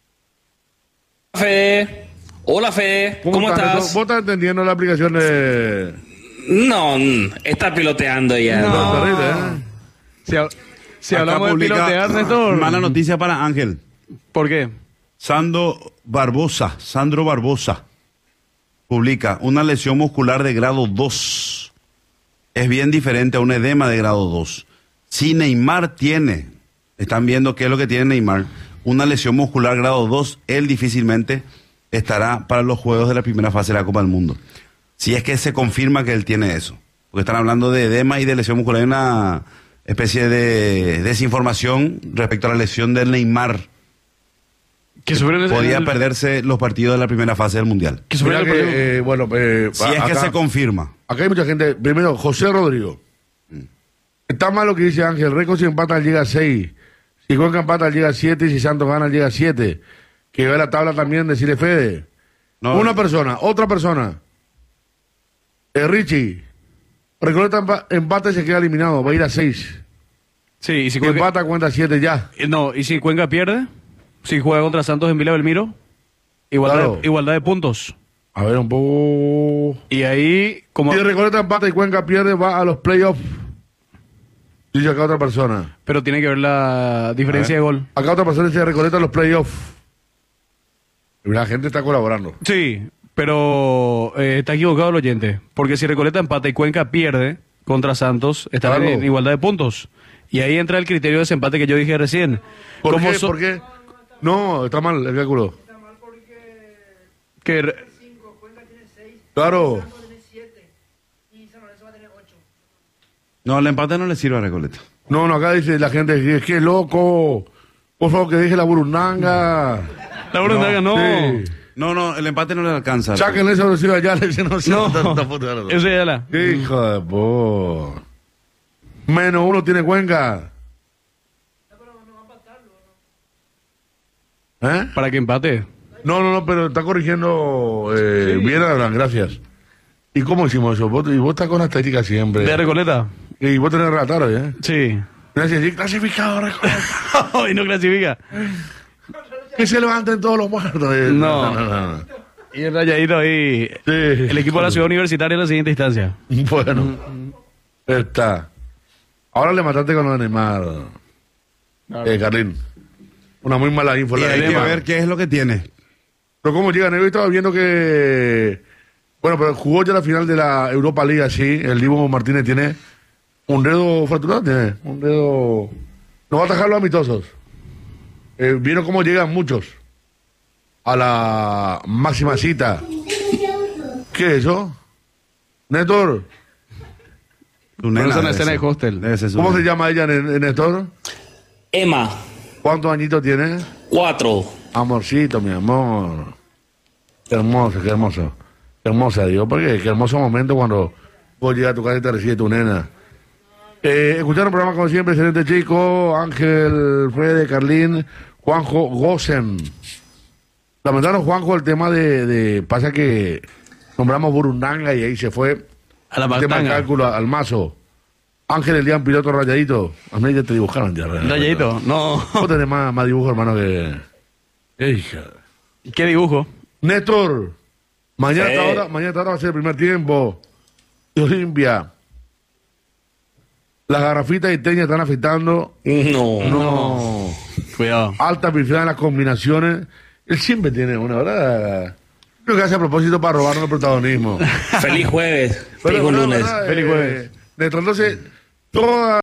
Fede. Hola, Fede. ¿Cómo, ¿Cómo estás? Néstor? ¿Vos estás entendiendo la aplicación de...? No, está piloteando ya. No. No. Terrible, ¿eh? Si, ha, si hablamos de pilotear, Néstor... Mala noticia para Ángel. ¿Por qué? Sandro Barbosa, Sandro Barbosa, publica una lesión muscular de grado dos. Es bien diferente a un edema de grado dos. Si Neymar tiene, están viendo qué es lo que tiene Neymar, una lesión muscular grado dos, él difícilmente estará para los juegos de la primera fase de la Copa del Mundo. Si es que se confirma que él tiene eso. Porque están hablando de edema y de lesión muscular. Hay una especie de desinformación respecto a la lesión del Neymar. Que podía el... perderse los partidos de la primera fase del Mundial. Que que, eh, bueno, eh, si es acá, que se confirma. Acá hay mucha gente. Primero, José Rodrigo. Mm. Está mal lo que dice Ángel. Récord si empata llega a seis. Si Cuenca empata llega a siete. Y si Santos gana llega a siete. Que ve la tabla también, decirle Fede. No, Una no. persona, otra persona. Eh, Richie. Recoleta empata y se queda eliminado. Va a ir a seis. Sí, y si Cuenca... empata cuenta siete ya. No, y si Cuenca pierde. Si juega contra Santos en Vila Belmiro, igualdad, claro. de, igualdad de puntos. A ver, un poco... Y ahí, como... Si Recoleta empata y Cuenca pierde, va a los playoffs. Dice acá otra persona. Pero tiene que ver la diferencia de gol. Acá otra persona dice Recoleta en los playoffs. La gente está colaborando. Sí, pero eh, está equivocado el oyente. Porque si Recoleta empata y Cuenca pierde contra Santos, estarán claro. en igualdad de puntos. Y ahí entra el criterio de desempate que yo dije recién. ¿Por qué? So... ¿Por qué? No, está mal el cálculo. Está mal porque... Que... cinco, Cuenca tiene seis, claro. Santos tiene siete y San Lorenzo va a tener ocho. No, el empate no le sirve a Recoleta. No, no, acá dice la gente, es que es loco. Por favor, que deje la burundanga. La burundanga no. No, sí. no, no, el empate no le alcanza. Saquen eso, no sirve allá, le dicen, no, no. Eso ya la. Hijo de po. Menos uno tiene Cuenca. ¿Eh? Para que empate. No, no, no, pero está corrigiendo eh, sí. bien, Abraham, gracias. ¿Y cómo hicimos eso? ¿Vos, y vos estás con la estadística siempre. ¿De Recoleta? Y vos tenés relatar hoy, ¿eh? Sí. Gracias, sí, clasificado Recoleta. Hoy no clasifica. Que se levanten todos los muertos. Eh. No. No, no, no. Y el Rayadito ahí. Sí. El equipo de la ciudad universitaria en la siguiente instancia. Bueno. Mm-hmm. Está. Ahora le mataste con lo de Neymar. Claro. Eh, Carlín. Una muy mala info. Y hay que ver qué es lo que tiene. Pero cómo llegan, yo estaba viendo que... Bueno, pero jugó ya la final de la Europa League así. El Dibu Martínez tiene un dedo fracturado, tiene un dedo... No va a atajar los amistosos. Eh, vieron cómo llegan muchos a la máxima cita. ¿Qué es eso? Néstor. Nena, es una escena de hostel. ¿Cómo se llama ella, Néstor? Emma. ¿Cuántos añitos tiene? Cuatro. Amorcito, mi amor. Qué hermoso, qué hermoso. Qué hermosa, digo, porque qué hermoso momento cuando vos llegas a tu casa y te recibe tu nena. Eh, escucharon el programa como siempre, excelente chico, Ángel, Fede, Carlín, Juan. Juanjo Gosen. Lamentaron, Juanjo, el tema de, de... Pasa que nombramos Burundanga y ahí se fue a la el tema de cálculo al mazo. Ángel Elian, piloto rayadito. A mí ya te dibujaron ya. Rayadito, no. Vos tenés más, más dibujo, hermano, que... Hija. ¿Qué dibujo? Néstor, mañana Sí. esta hora, mañana esta hora va a ser el primer tiempo de Olimpia. Las garrafitas y teñas están afectando. No. No. Cuidado. Alta pifiada en las combinaciones. Él siempre tiene una, ¿verdad? Creo que hace a propósito para robarnos el protagonismo. Feliz jueves. Pero, Feliz ¿verdad, lunes. verdad? Feliz Eh, jueves. Néstor, entonces, toda...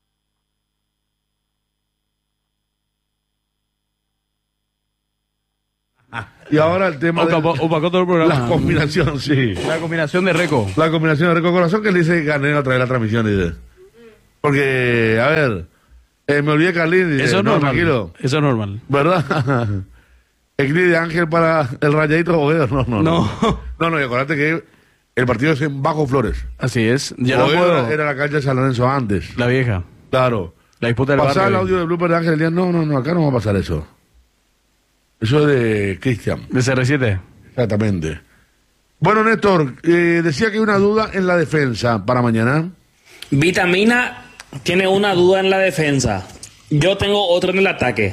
Y ahora el tema Opa, de opa, todo el programa. la combinación, sí. La combinación de Reco. La combinación de Reco Corazón que le dice gané otra vez la transmisión. Dice. Porque, a ver, eh, me olvidé Carlín. Dice, Eso es no, normal. tranquilo. Eso es normal. ¿Verdad? El clip de Ángel para el rayadito Boguedo. No, no, no. No. No, no, y acuérdate que el partido es en Bajo Flores. Así es. Ya no Boguedo puedo. era, era la cancha de San Lorenzo antes. La vieja. Claro. La disputa del Pasar el barrio. audio de blooper de Ángel el día. No, no, no, acá no va a pasar eso. Eso es de Cristian. De C R siete. Exactamente. Bueno, Néstor, eh, decía que hay una duda en la defensa para mañana. Vitamina tiene una duda en la defensa. Yo tengo otro en el ataque.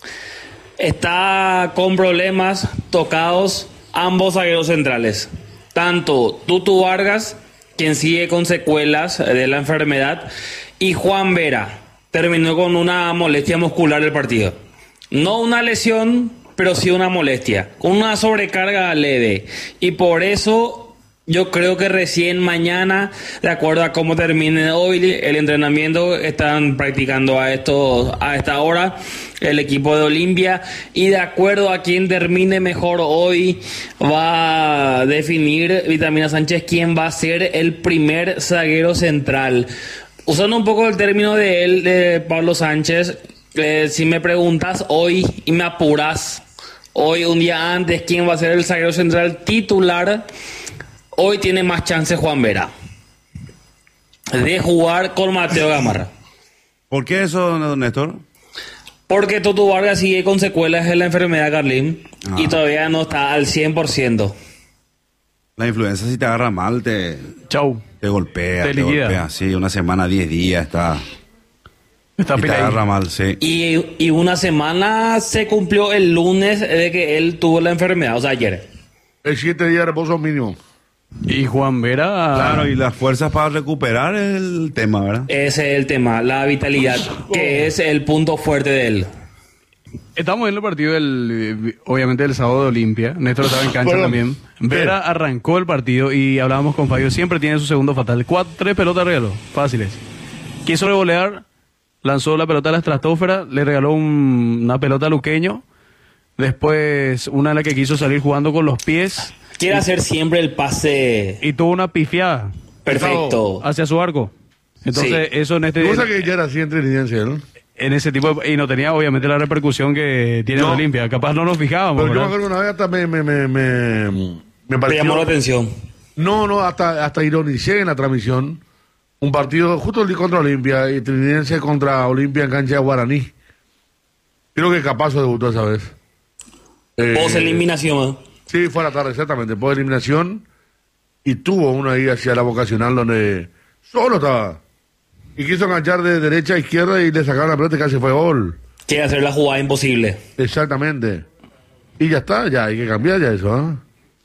Está con problemas tocados ambos zagueros centrales. Tanto Tutu Vargas, quien sigue con secuelas de la enfermedad, y Juan Vera. Terminó con una molestia muscular del partido. No una lesión, pero sí una molestia. Con una sobrecarga leve. Y por eso... Yo creo que recién mañana, de acuerdo a cómo termine hoy el entrenamiento, están practicando a esto, a esta hora el equipo de Olimpia, y de acuerdo a quién termine mejor hoy, va a definir Vitamina Sánchez quién va a ser el primer zaguero central. Usando un poco el término de él, de Pablo Sánchez, eh, si me preguntas hoy y me apuras, hoy un día antes, quién va a ser el zaguero central titular, hoy tiene más chance Juan Vera de jugar con Mateo Gamarra. ¿Por qué eso, Néstor? Porque Tutu Vargas sigue con secuelas de la enfermedad, Carlín, Ah. y todavía no está al cien por ciento. La influenza, si te agarra mal, te, Chau. te golpea. Te Te, liquida. golpea. Sí, una semana, diez días está. Está y te peleadito. agarra mal, sí. Y, y una semana se cumplió el lunes de que él tuvo la enfermedad, o sea, ayer. El siete días de reposo mínimo. Y Juan Vera. Claro, y las fuerzas para recuperar es el tema, ¿verdad? Ese es el tema, la vitalidad, que es el punto fuerte de él. Estamos viendo el partido del, eh, obviamente del sábado de Olimpia. Néstor estaba en cancha Bueno, también. Vera arrancó el partido y hablábamos con Fabio. Siempre tiene su segundo fatal. Cuatro, tres pelotas regaló, fáciles. Quiso revolear, lanzó la pelota a la estratosfera, le regaló un- una pelota a Luqueño. Después una en la que quiso salir jugando con los pies. Quiere hacer siempre el pase Y tuvo una pifiada perfecto. hacia su arco. Entonces, Sí. eso en este Cosa que ya era así entre licencia, ¿no? en ese tipo de- y no tenía obviamente la repercusión que tiene No. el Olimpia. Capaz no nos fijábamos. Pero yo me ¿verdad? acuerdo una vez hasta me, me, me, me, me Te pareció... llamó la atención. No, no, hasta, hasta ironicé en la transmisión. Un partido justo contra Olimpia y Trinidense contra Olimpia en cancha de Guaraní. Creo que Capazo debutó esa vez. Eh, Post eliminación. Sí, fue a la tarde, exactamente. Post eliminación. Y tuvo uno ahí hacia la vocacional donde solo estaba. Y quiso enganchar de derecha a izquierda y le sacaron la pelota y casi fue gol. Quiere hacer la jugada imposible. Exactamente. Y ya está, ya hay que cambiar ya eso, ¿ah?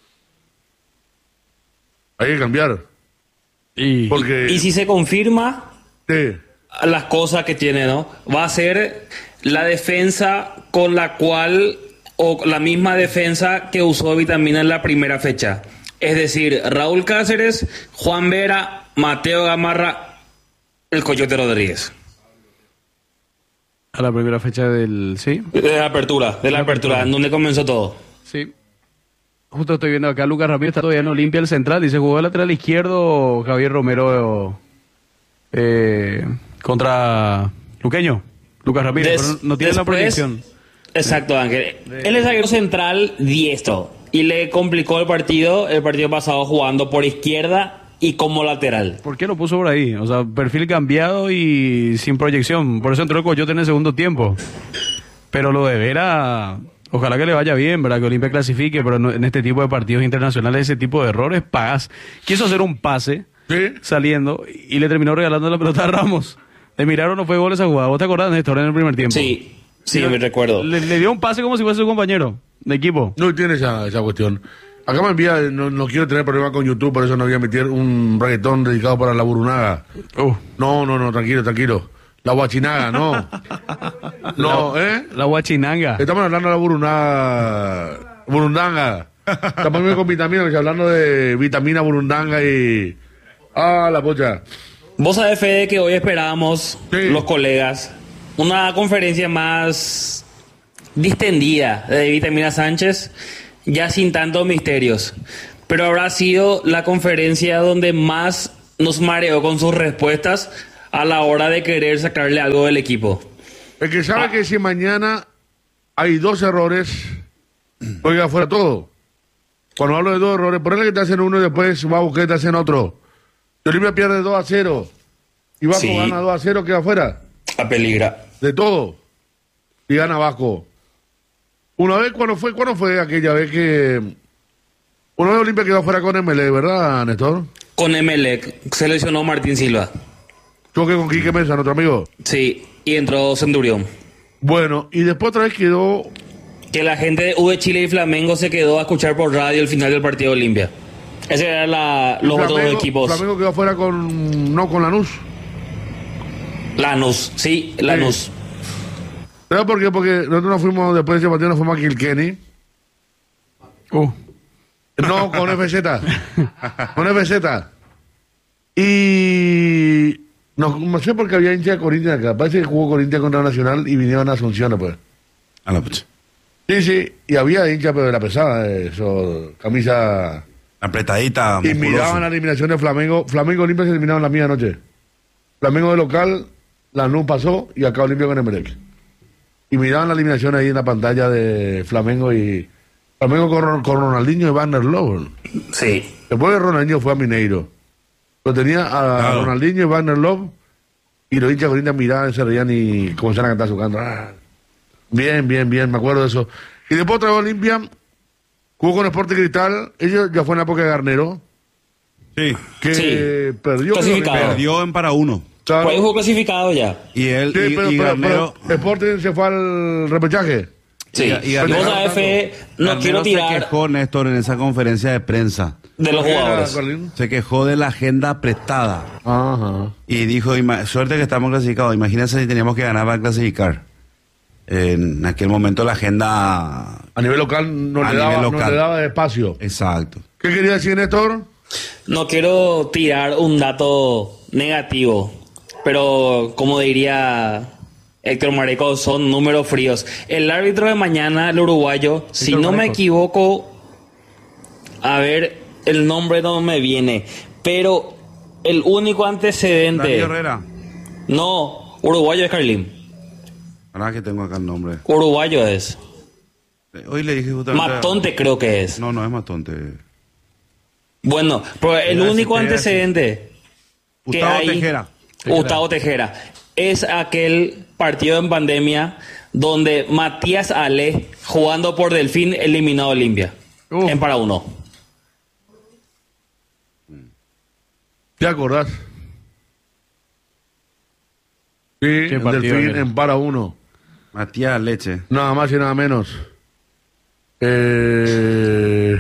Hay que cambiar. Y, Porque... Y si se confirma Sí. las cosas que tiene, ¿no? Va a ser la defensa con la cual, o la misma defensa que usó Vitamina en la primera fecha. Es decir, Raúl Cáceres, Juan Vera, Mateo Gamarra, el Coyote Rodríguez. A la primera fecha del... Sí. De la apertura, de la apertura, en donde comenzó todo. Sí. Justo estoy viendo acá, Lucas Ramírez está todavía en Olimpia, el central. Dice, jugó el lateral izquierdo Javier Romero eh, contra Luqueño. Lucas Ramírez, Des- pero no, no tiene la después- proyección. Exacto, Ángel. Él es zaguero central diestro y le complicó el partido el partido pasado jugando por izquierda y como lateral. ¿Por qué lo puso por ahí? O sea, perfil cambiado y sin proyección. Por eso entró el Coyote en el segundo tiempo. Pero lo de Vera, ojalá que le vaya bien, ¿verdad? Que Olimpia clasifique, pero no, en este tipo de partidos internacionales, ese tipo de errores, pagas. Quiso hacer un pase ¿Sí? saliendo y le terminó regalando la pelota a Ramos. Le miraron, no fue gol esa jugada. ¿Vos te acordás, Néstor, en el primer tiempo? Sí, sí, le, me recuerdo. Le, le dio un pase como si fuese su compañero de equipo. No tiene esa, esa cuestión. Acá me envía, no, no quiero tener problemas con YouTube, por eso no voy a meter un reggaetón dedicado para la Burunaga. Uh. No, no, no, tranquilo, tranquilo. La Huachinaga, no. No, ¿eh? La Huachinanga. Estamos hablando de la Burunaga. Burundanga. Estamos bien con vitaminas, hablando de vitamina Burundanga y... Ah, la pocha. Vos sabés, Fede, que hoy esperábamos, sí, los colegas, una conferencia más distendida de Vitamina Sánchez, ya sin tantos misterios. Pero habrá sido la conferencia donde más nos mareó con sus respuestas a la hora de querer sacarle algo del equipo. El que sabe ah. que si mañana hay dos errores, oiga, fuera todo. Cuando hablo de dos errores, ponele que te hacen uno y después va a buscar y te hacen otro. Y Olimpia pierde dos a cero. Y Vasco sí. gana dos a cero, queda afuera. A peligra. De todo. Y gana Vasco. Una vez, ¿cuándo fue? ¿Cuándo fue aquella vez que... Una vez Olimpia quedó afuera con Emelec, ¿verdad, Néstor? Con Emelec. Se lesionó Martín Silva. Choque con Quique Mesa, nuestro amigo. Sí, y entró Centurión. Bueno, y después otra vez quedó... Que la gente de U de Chile y Flamengo se quedó a escuchar por radio el final del partido de Olimpia. Ese eran la, los Flamengo, otros equipos. Flamengo quedó afuera con... No, con Lanús. Lanús, sí, Lanús. Sí. ¿Sabes por qué? Porque nosotros nos fuimos, después de ese partido nos fuimos a Kilkenny. Uh. No, con F Z. Con F Z. Y... No, no sé por qué había hincha de Corinthians acá. Parece que jugó Corinthians contra Nacional y vinieron a Asunción, pues. A la pucha. Sí, sí. Y había hincha, pero de la pesada, eso, camisa... Apretadita, y musculoso. Miraban la eliminación de Flamengo. Flamengo y Olimpia se eliminaron la misma noche. Flamengo de local, Lanús pasó y acá Olimpia con Emelec. Y miraban la eliminación ahí en la pantalla de Flamengo y... Flamengo con, con Ronaldinho y Wagner Love. Sí. Después de Ronaldinho fue a Mineiro. Lo tenía a claro. Ronaldinho y Wagner Love y los hinchas Corinthians miraban, se reían y comenzaron a cantar su canto. Ah, bien, bien, bien, me acuerdo de eso. Y después otra vez Olimpia jugó con Sporting Cristal. Ellos ya fue en la época de Garnero. Sí. Que sí. perdió. Perdió en para uno. Claro. Pues jugó clasificado ya. Y él sí, y, pero, y pero, Garnero... pero Sporting se fue al repechaje. Sí, y, y Garnero, Garnero, vos sabés, no Garnero quiero tirar... se quejó, Néstor, en esa conferencia de prensa. De los jugadores. Se quejó de la agenda apretada. Ajá. Y dijo, suerte que estamos clasificados. Imagínense si teníamos que ganar para clasificar. En aquel momento la agenda... A nivel local no, le daba, local. no le daba espacio. Exacto. ¿Qué quería decir, Néstor? No quiero tirar un dato negativo, pero como diría Héctor Mareco, son números fríos. El árbitro de mañana, el uruguayo, Héctor si no Mareco. me equivoco, a ver, el nombre no me viene, pero el único antecedente... Darío Herrera. No, uruguayo es Carlín. Ahora que tengo acá el nombre. Uruguayo es. Hoy le dije justamente... Matonte a... creo que es. No, no es Matonte. Bueno, pero el era único así, antecedente que Gustavo hay, Tejera. Gustavo Tejera, es aquel partido en pandemia donde Matías Ale, jugando por Delfín, eliminó a Olimpia. Uh. En para uno. ¿Te acordás? Sí, el Delfín era? En para uno. Matías Leche. Nada más y nada menos. Eh...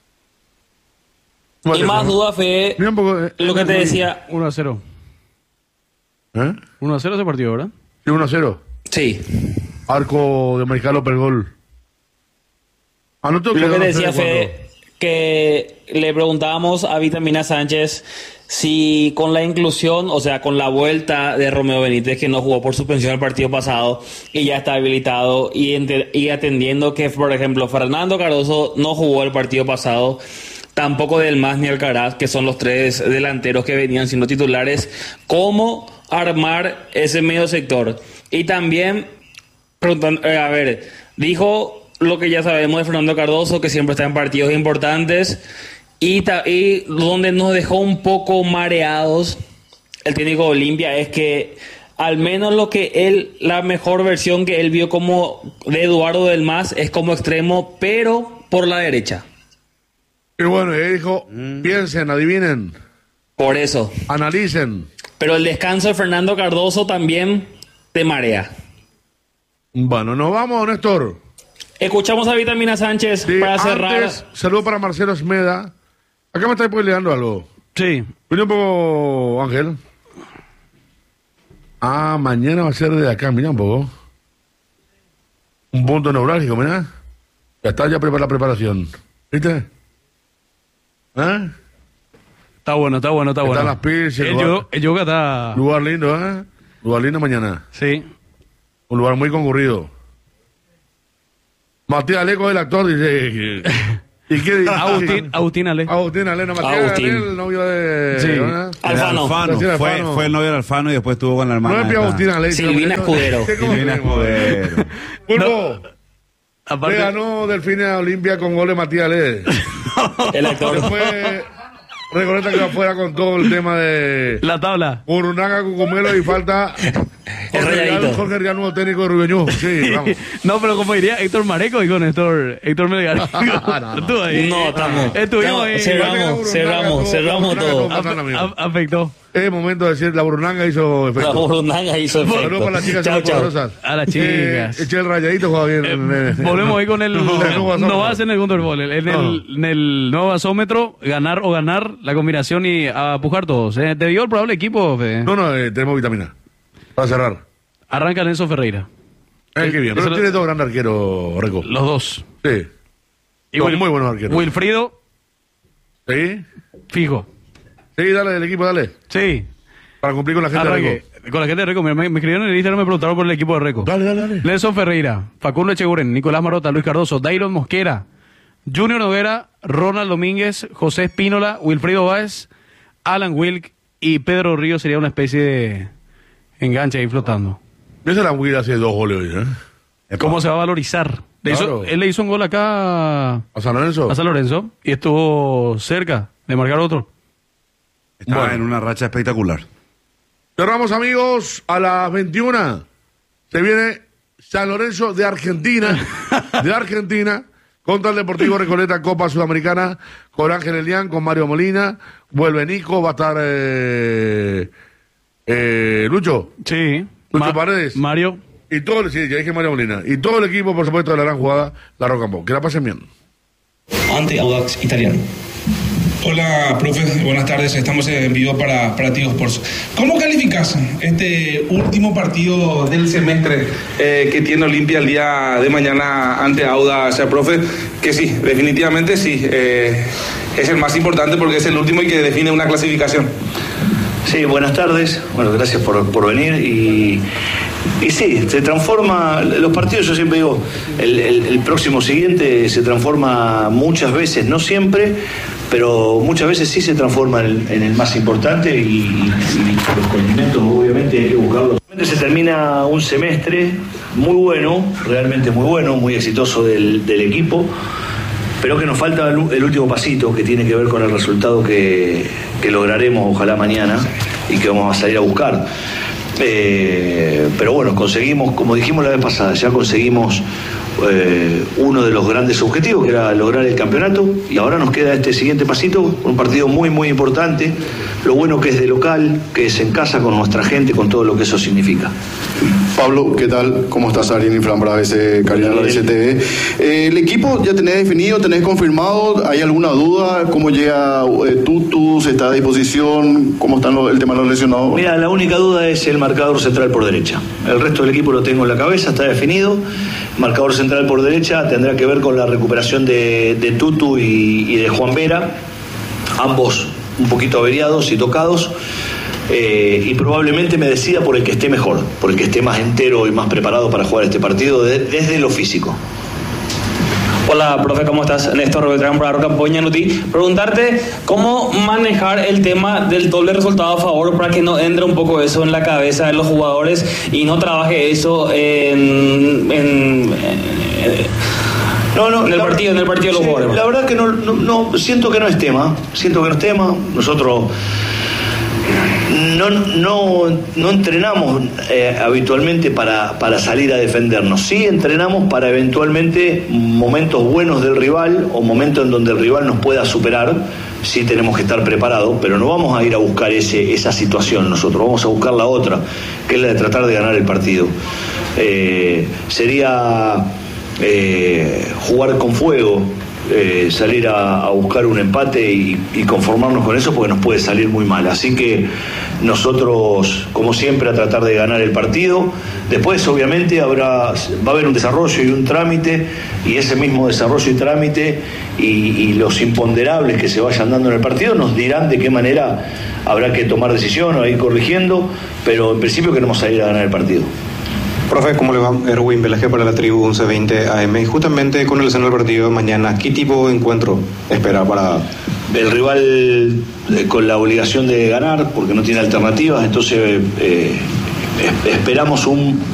Y más duda fue poco, eh, lo que te decía. uno a cero. ¿Eh? uno a cero ese partido, ¿verdad? Sí, uno a cero. Sí. Arco de Mariscal López gol. Anotó lo que te decía fue que le preguntábamos a Vitamina Sánchez si con la inclusión, o sea, con la vuelta de Romeo Benítez, que no jugó por suspensión el partido pasado y ya está habilitado, y, ente- y atendiendo que, por ejemplo, Fernando Cardoso no jugó el partido pasado, tampoco Del Mas ni Alcaraz, que son los tres delanteros que venían siendo titulares, ¿cómo armar ese medio sector? Y también, preguntando, eh, a ver, dijo lo que ya sabemos de Fernando Cardoso, que siempre está en partidos importantes, y, ta- y donde nos dejó un poco mareados el técnico de Olimpia es que al menos lo que él, la mejor versión que él vio como de Eduardo del Mas es como extremo, pero por la derecha. Y bueno, él dijo, piensen, adivinen. Por eso. Analicen. Pero el descanso de Fernando Cardoso también te marea. Bueno, nos vamos, Néstor. Escuchamos a Vitamina Sánchez Sí, para cerrar. antes, saludo para Marcelo Esmeda. Acá me está spoileando algo. Sí. Vine un poco, Ángel. Ah, mañana va a ser de acá, mira un poco. Un punto neurálgico, mira. Ya está ya prepara la preparación. ¿Viste? ¿Eh? Está bueno, está bueno, está bueno. Están las pills, el, lugar, yoga, el yoga está... Lugar lindo, ¿eh? Lugar lindo mañana. Sí. Un lugar muy concurrido. Matías Aleco, el actor, dice... ¿Y qué dice? Agustín, Agustín Ale. Agustín Ale, no, Matías Agustín. Ale, el novio de... Sí. ¿no? Alfano. Alfano. Fue, Fue, fue el novio de Alfano y después estuvo con la hermana. No es esta. Agustín Ale. Silvina Escudero. Silvina Escudero. Pulpo. Aparte- Le ganó Delfines a Olimpia con gol de Matías Ale. El actor. Después, reconecta que va afuera con todo el tema de... La tabla. Murunaga, Cucumelo y falta... Jorge rayadito. Real, Jorge Real, nuevo técnico de Rubeñú. Sí, vamos. No, pero como diría Héctor Mareco y con Héctor, Héctor Melgar. no, Estuvo ahí. No, estamos. Estuvimos No, ahí. cerramos, cerramos, cerramos todo. A- a- Afectó. Es momento de decir, la Burundanga hizo efecto. La Burundanga hizo efecto. Saludos para las chicas Chao, chao. superpoderosas. A las chicas. Eh, eché el rayadito, juega bien. Eh, volvemos ahí con el No, no va a ser en el Gunter Ball, en el, en el nuevo basómetro, ganar o ganar la combinación y a pujar todos. ¿eh? ¿Te dio el probable equipo, Fede? No, no, eh, tenemos vitamina. Para cerrar. Arranca Nelson Ferreira. Eh, qué bien. Pero Eso- tiene dos grandes arqueros, Reco. Los dos. Sí. Y Dos Wil- muy buenos arqueros. Wilfrido, ¿Sí? fijo. Sí, dale del equipo, dale. Sí. Para cumplir con la gente de Arranque. Reco. Con la gente de Reco. Me, me escribieron en el Instagram, me preguntaron por el equipo de Reco. Dale, dale, dale. Nelson Ferreira, Facundo Echeguren, Nicolás Marota, Luis Cardoso, Dairon Mosquera, Junior Noguera, Ronald Domínguez, José Espínola, Wilfrido Báez, Alan Wilk y Pedro Río sería una especie de enganche ahí flotando. Esa la Will hace dos goles hoy, ¿eh? ¿Cómo se va a valorizar? Le hizo- Claro. él le hizo un gol acá ¿A San Lorenzo? a San Lorenzo y estuvo cerca de marcar otro. Estaba Bueno. en una racha espectacular. Cerramos, amigos, a las veintiuna. Se viene San Lorenzo de Argentina. de Argentina. Contra el Deportivo Recoleta, Copa Sudamericana. Con Ángel Elián, con Mario Molina. Vuelve Nico, va a estar eh, eh, Lucho. Sí. Lucho Ma- Paredes. Mario. Y todo el, sí, ya dije Mario Molina. Y todo el equipo, por supuesto, de la gran jugada, la Rocampo. Que la pasen bien. Ante Audax Italiano. Hola, profe, buenas tardes. Estamos en vivo para, para Tigo Sports. ¿Cómo calificas este último partido del semestre eh, que tiene Olimpia el día de mañana ante Audax, profe? Que sí, definitivamente sí. Eh, es el más importante porque es el último y que define una clasificación. Sí, buenas tardes. Bueno, gracias por, por venir. Y, y sí, se transforma. Los partidos, yo siempre digo, el, el, el próximo siguiente se transforma muchas veces, no siempre, pero muchas veces sí se transforma en, en el más importante y, y los condimentos, obviamente, hay que buscarlos. Se termina un semestre muy bueno, realmente muy bueno, muy exitoso del, del equipo. Pero que nos falta el, el último pasito que tiene que ver con el resultado que, que lograremos ojalá mañana y que vamos a salir a buscar. Eh, pero bueno, conseguimos, como dijimos la vez pasada, ya conseguimos eh, uno de los grandes objetivos que era lograr el campeonato y ahora nos queda este siguiente pasito, un partido muy muy importante, lo bueno que es de local, que es en casa con nuestra gente, con todo lo que eso significa. Pablo, ¿qué tal? ¿Cómo estás? Ariel Infran para A B C, Karina la B C T V. Eh, ¿El equipo ya tenés definido, tenés confirmado? ¿Hay alguna duda? ¿Cómo llega eh, Tutu? ¿Se está a disposición? ¿Cómo está el tema de los lesionados? Mira, la única duda es el marcador central por derecha. El resto del equipo lo tengo en la cabeza, está definido. Marcador central por derecha tendrá que ver con la recuperación de, de Tutu y, y de Juan Vera, ambos un poquito averiados y tocados. Eh, y probablemente me decida por el que esté mejor, por el que esté más entero y más preparado para jugar este partido de, desde lo físico. Hola, profe, ¿cómo estás? Néstor Beltrán para Roca Poñanuti. Preguntarte cómo manejar el tema del doble resultado a favor para que no entre un poco eso en la cabeza de los jugadores y no trabaje eso en... en, en No, no, en el la, partido, en el partido de los sí, jugadores. La verdad que no, no, no, siento que no es tema, siento que no es tema. Nosotros no, no, no entrenamos eh, habitualmente para, para salir a defendernos. Sí entrenamos para eventualmente momentos buenos del rival o momentos en donde el rival nos pueda superar. Sí tenemos que estar preparados, pero no vamos a ir a buscar ese, esa situación nosotros. Vamos a buscar la otra, que es la de tratar de ganar el partido. Eh, sería eh, jugar con fuego. Eh, salir a, a buscar un empate y, y conformarnos con eso, porque nos puede salir muy mal. Así que nosotros, como siempre, a tratar de ganar el partido. Después, obviamente, habrá va a haber un desarrollo y un trámite, y ese mismo desarrollo y trámite y, y los imponderables que se vayan dando en el partido nos dirán de qué manera habrá que tomar decisión o ir corrigiendo, pero en principio queremos salir a ganar el partido. Profe, ¿cómo le va? Erwin Velaje para la tribu once veinte A M. Y justamente con el escenario del partido de mañana, ¿qué tipo de encuentro espera para...? El rival eh, con la obligación de ganar, porque no tiene alternativas, entonces eh, esperamos un,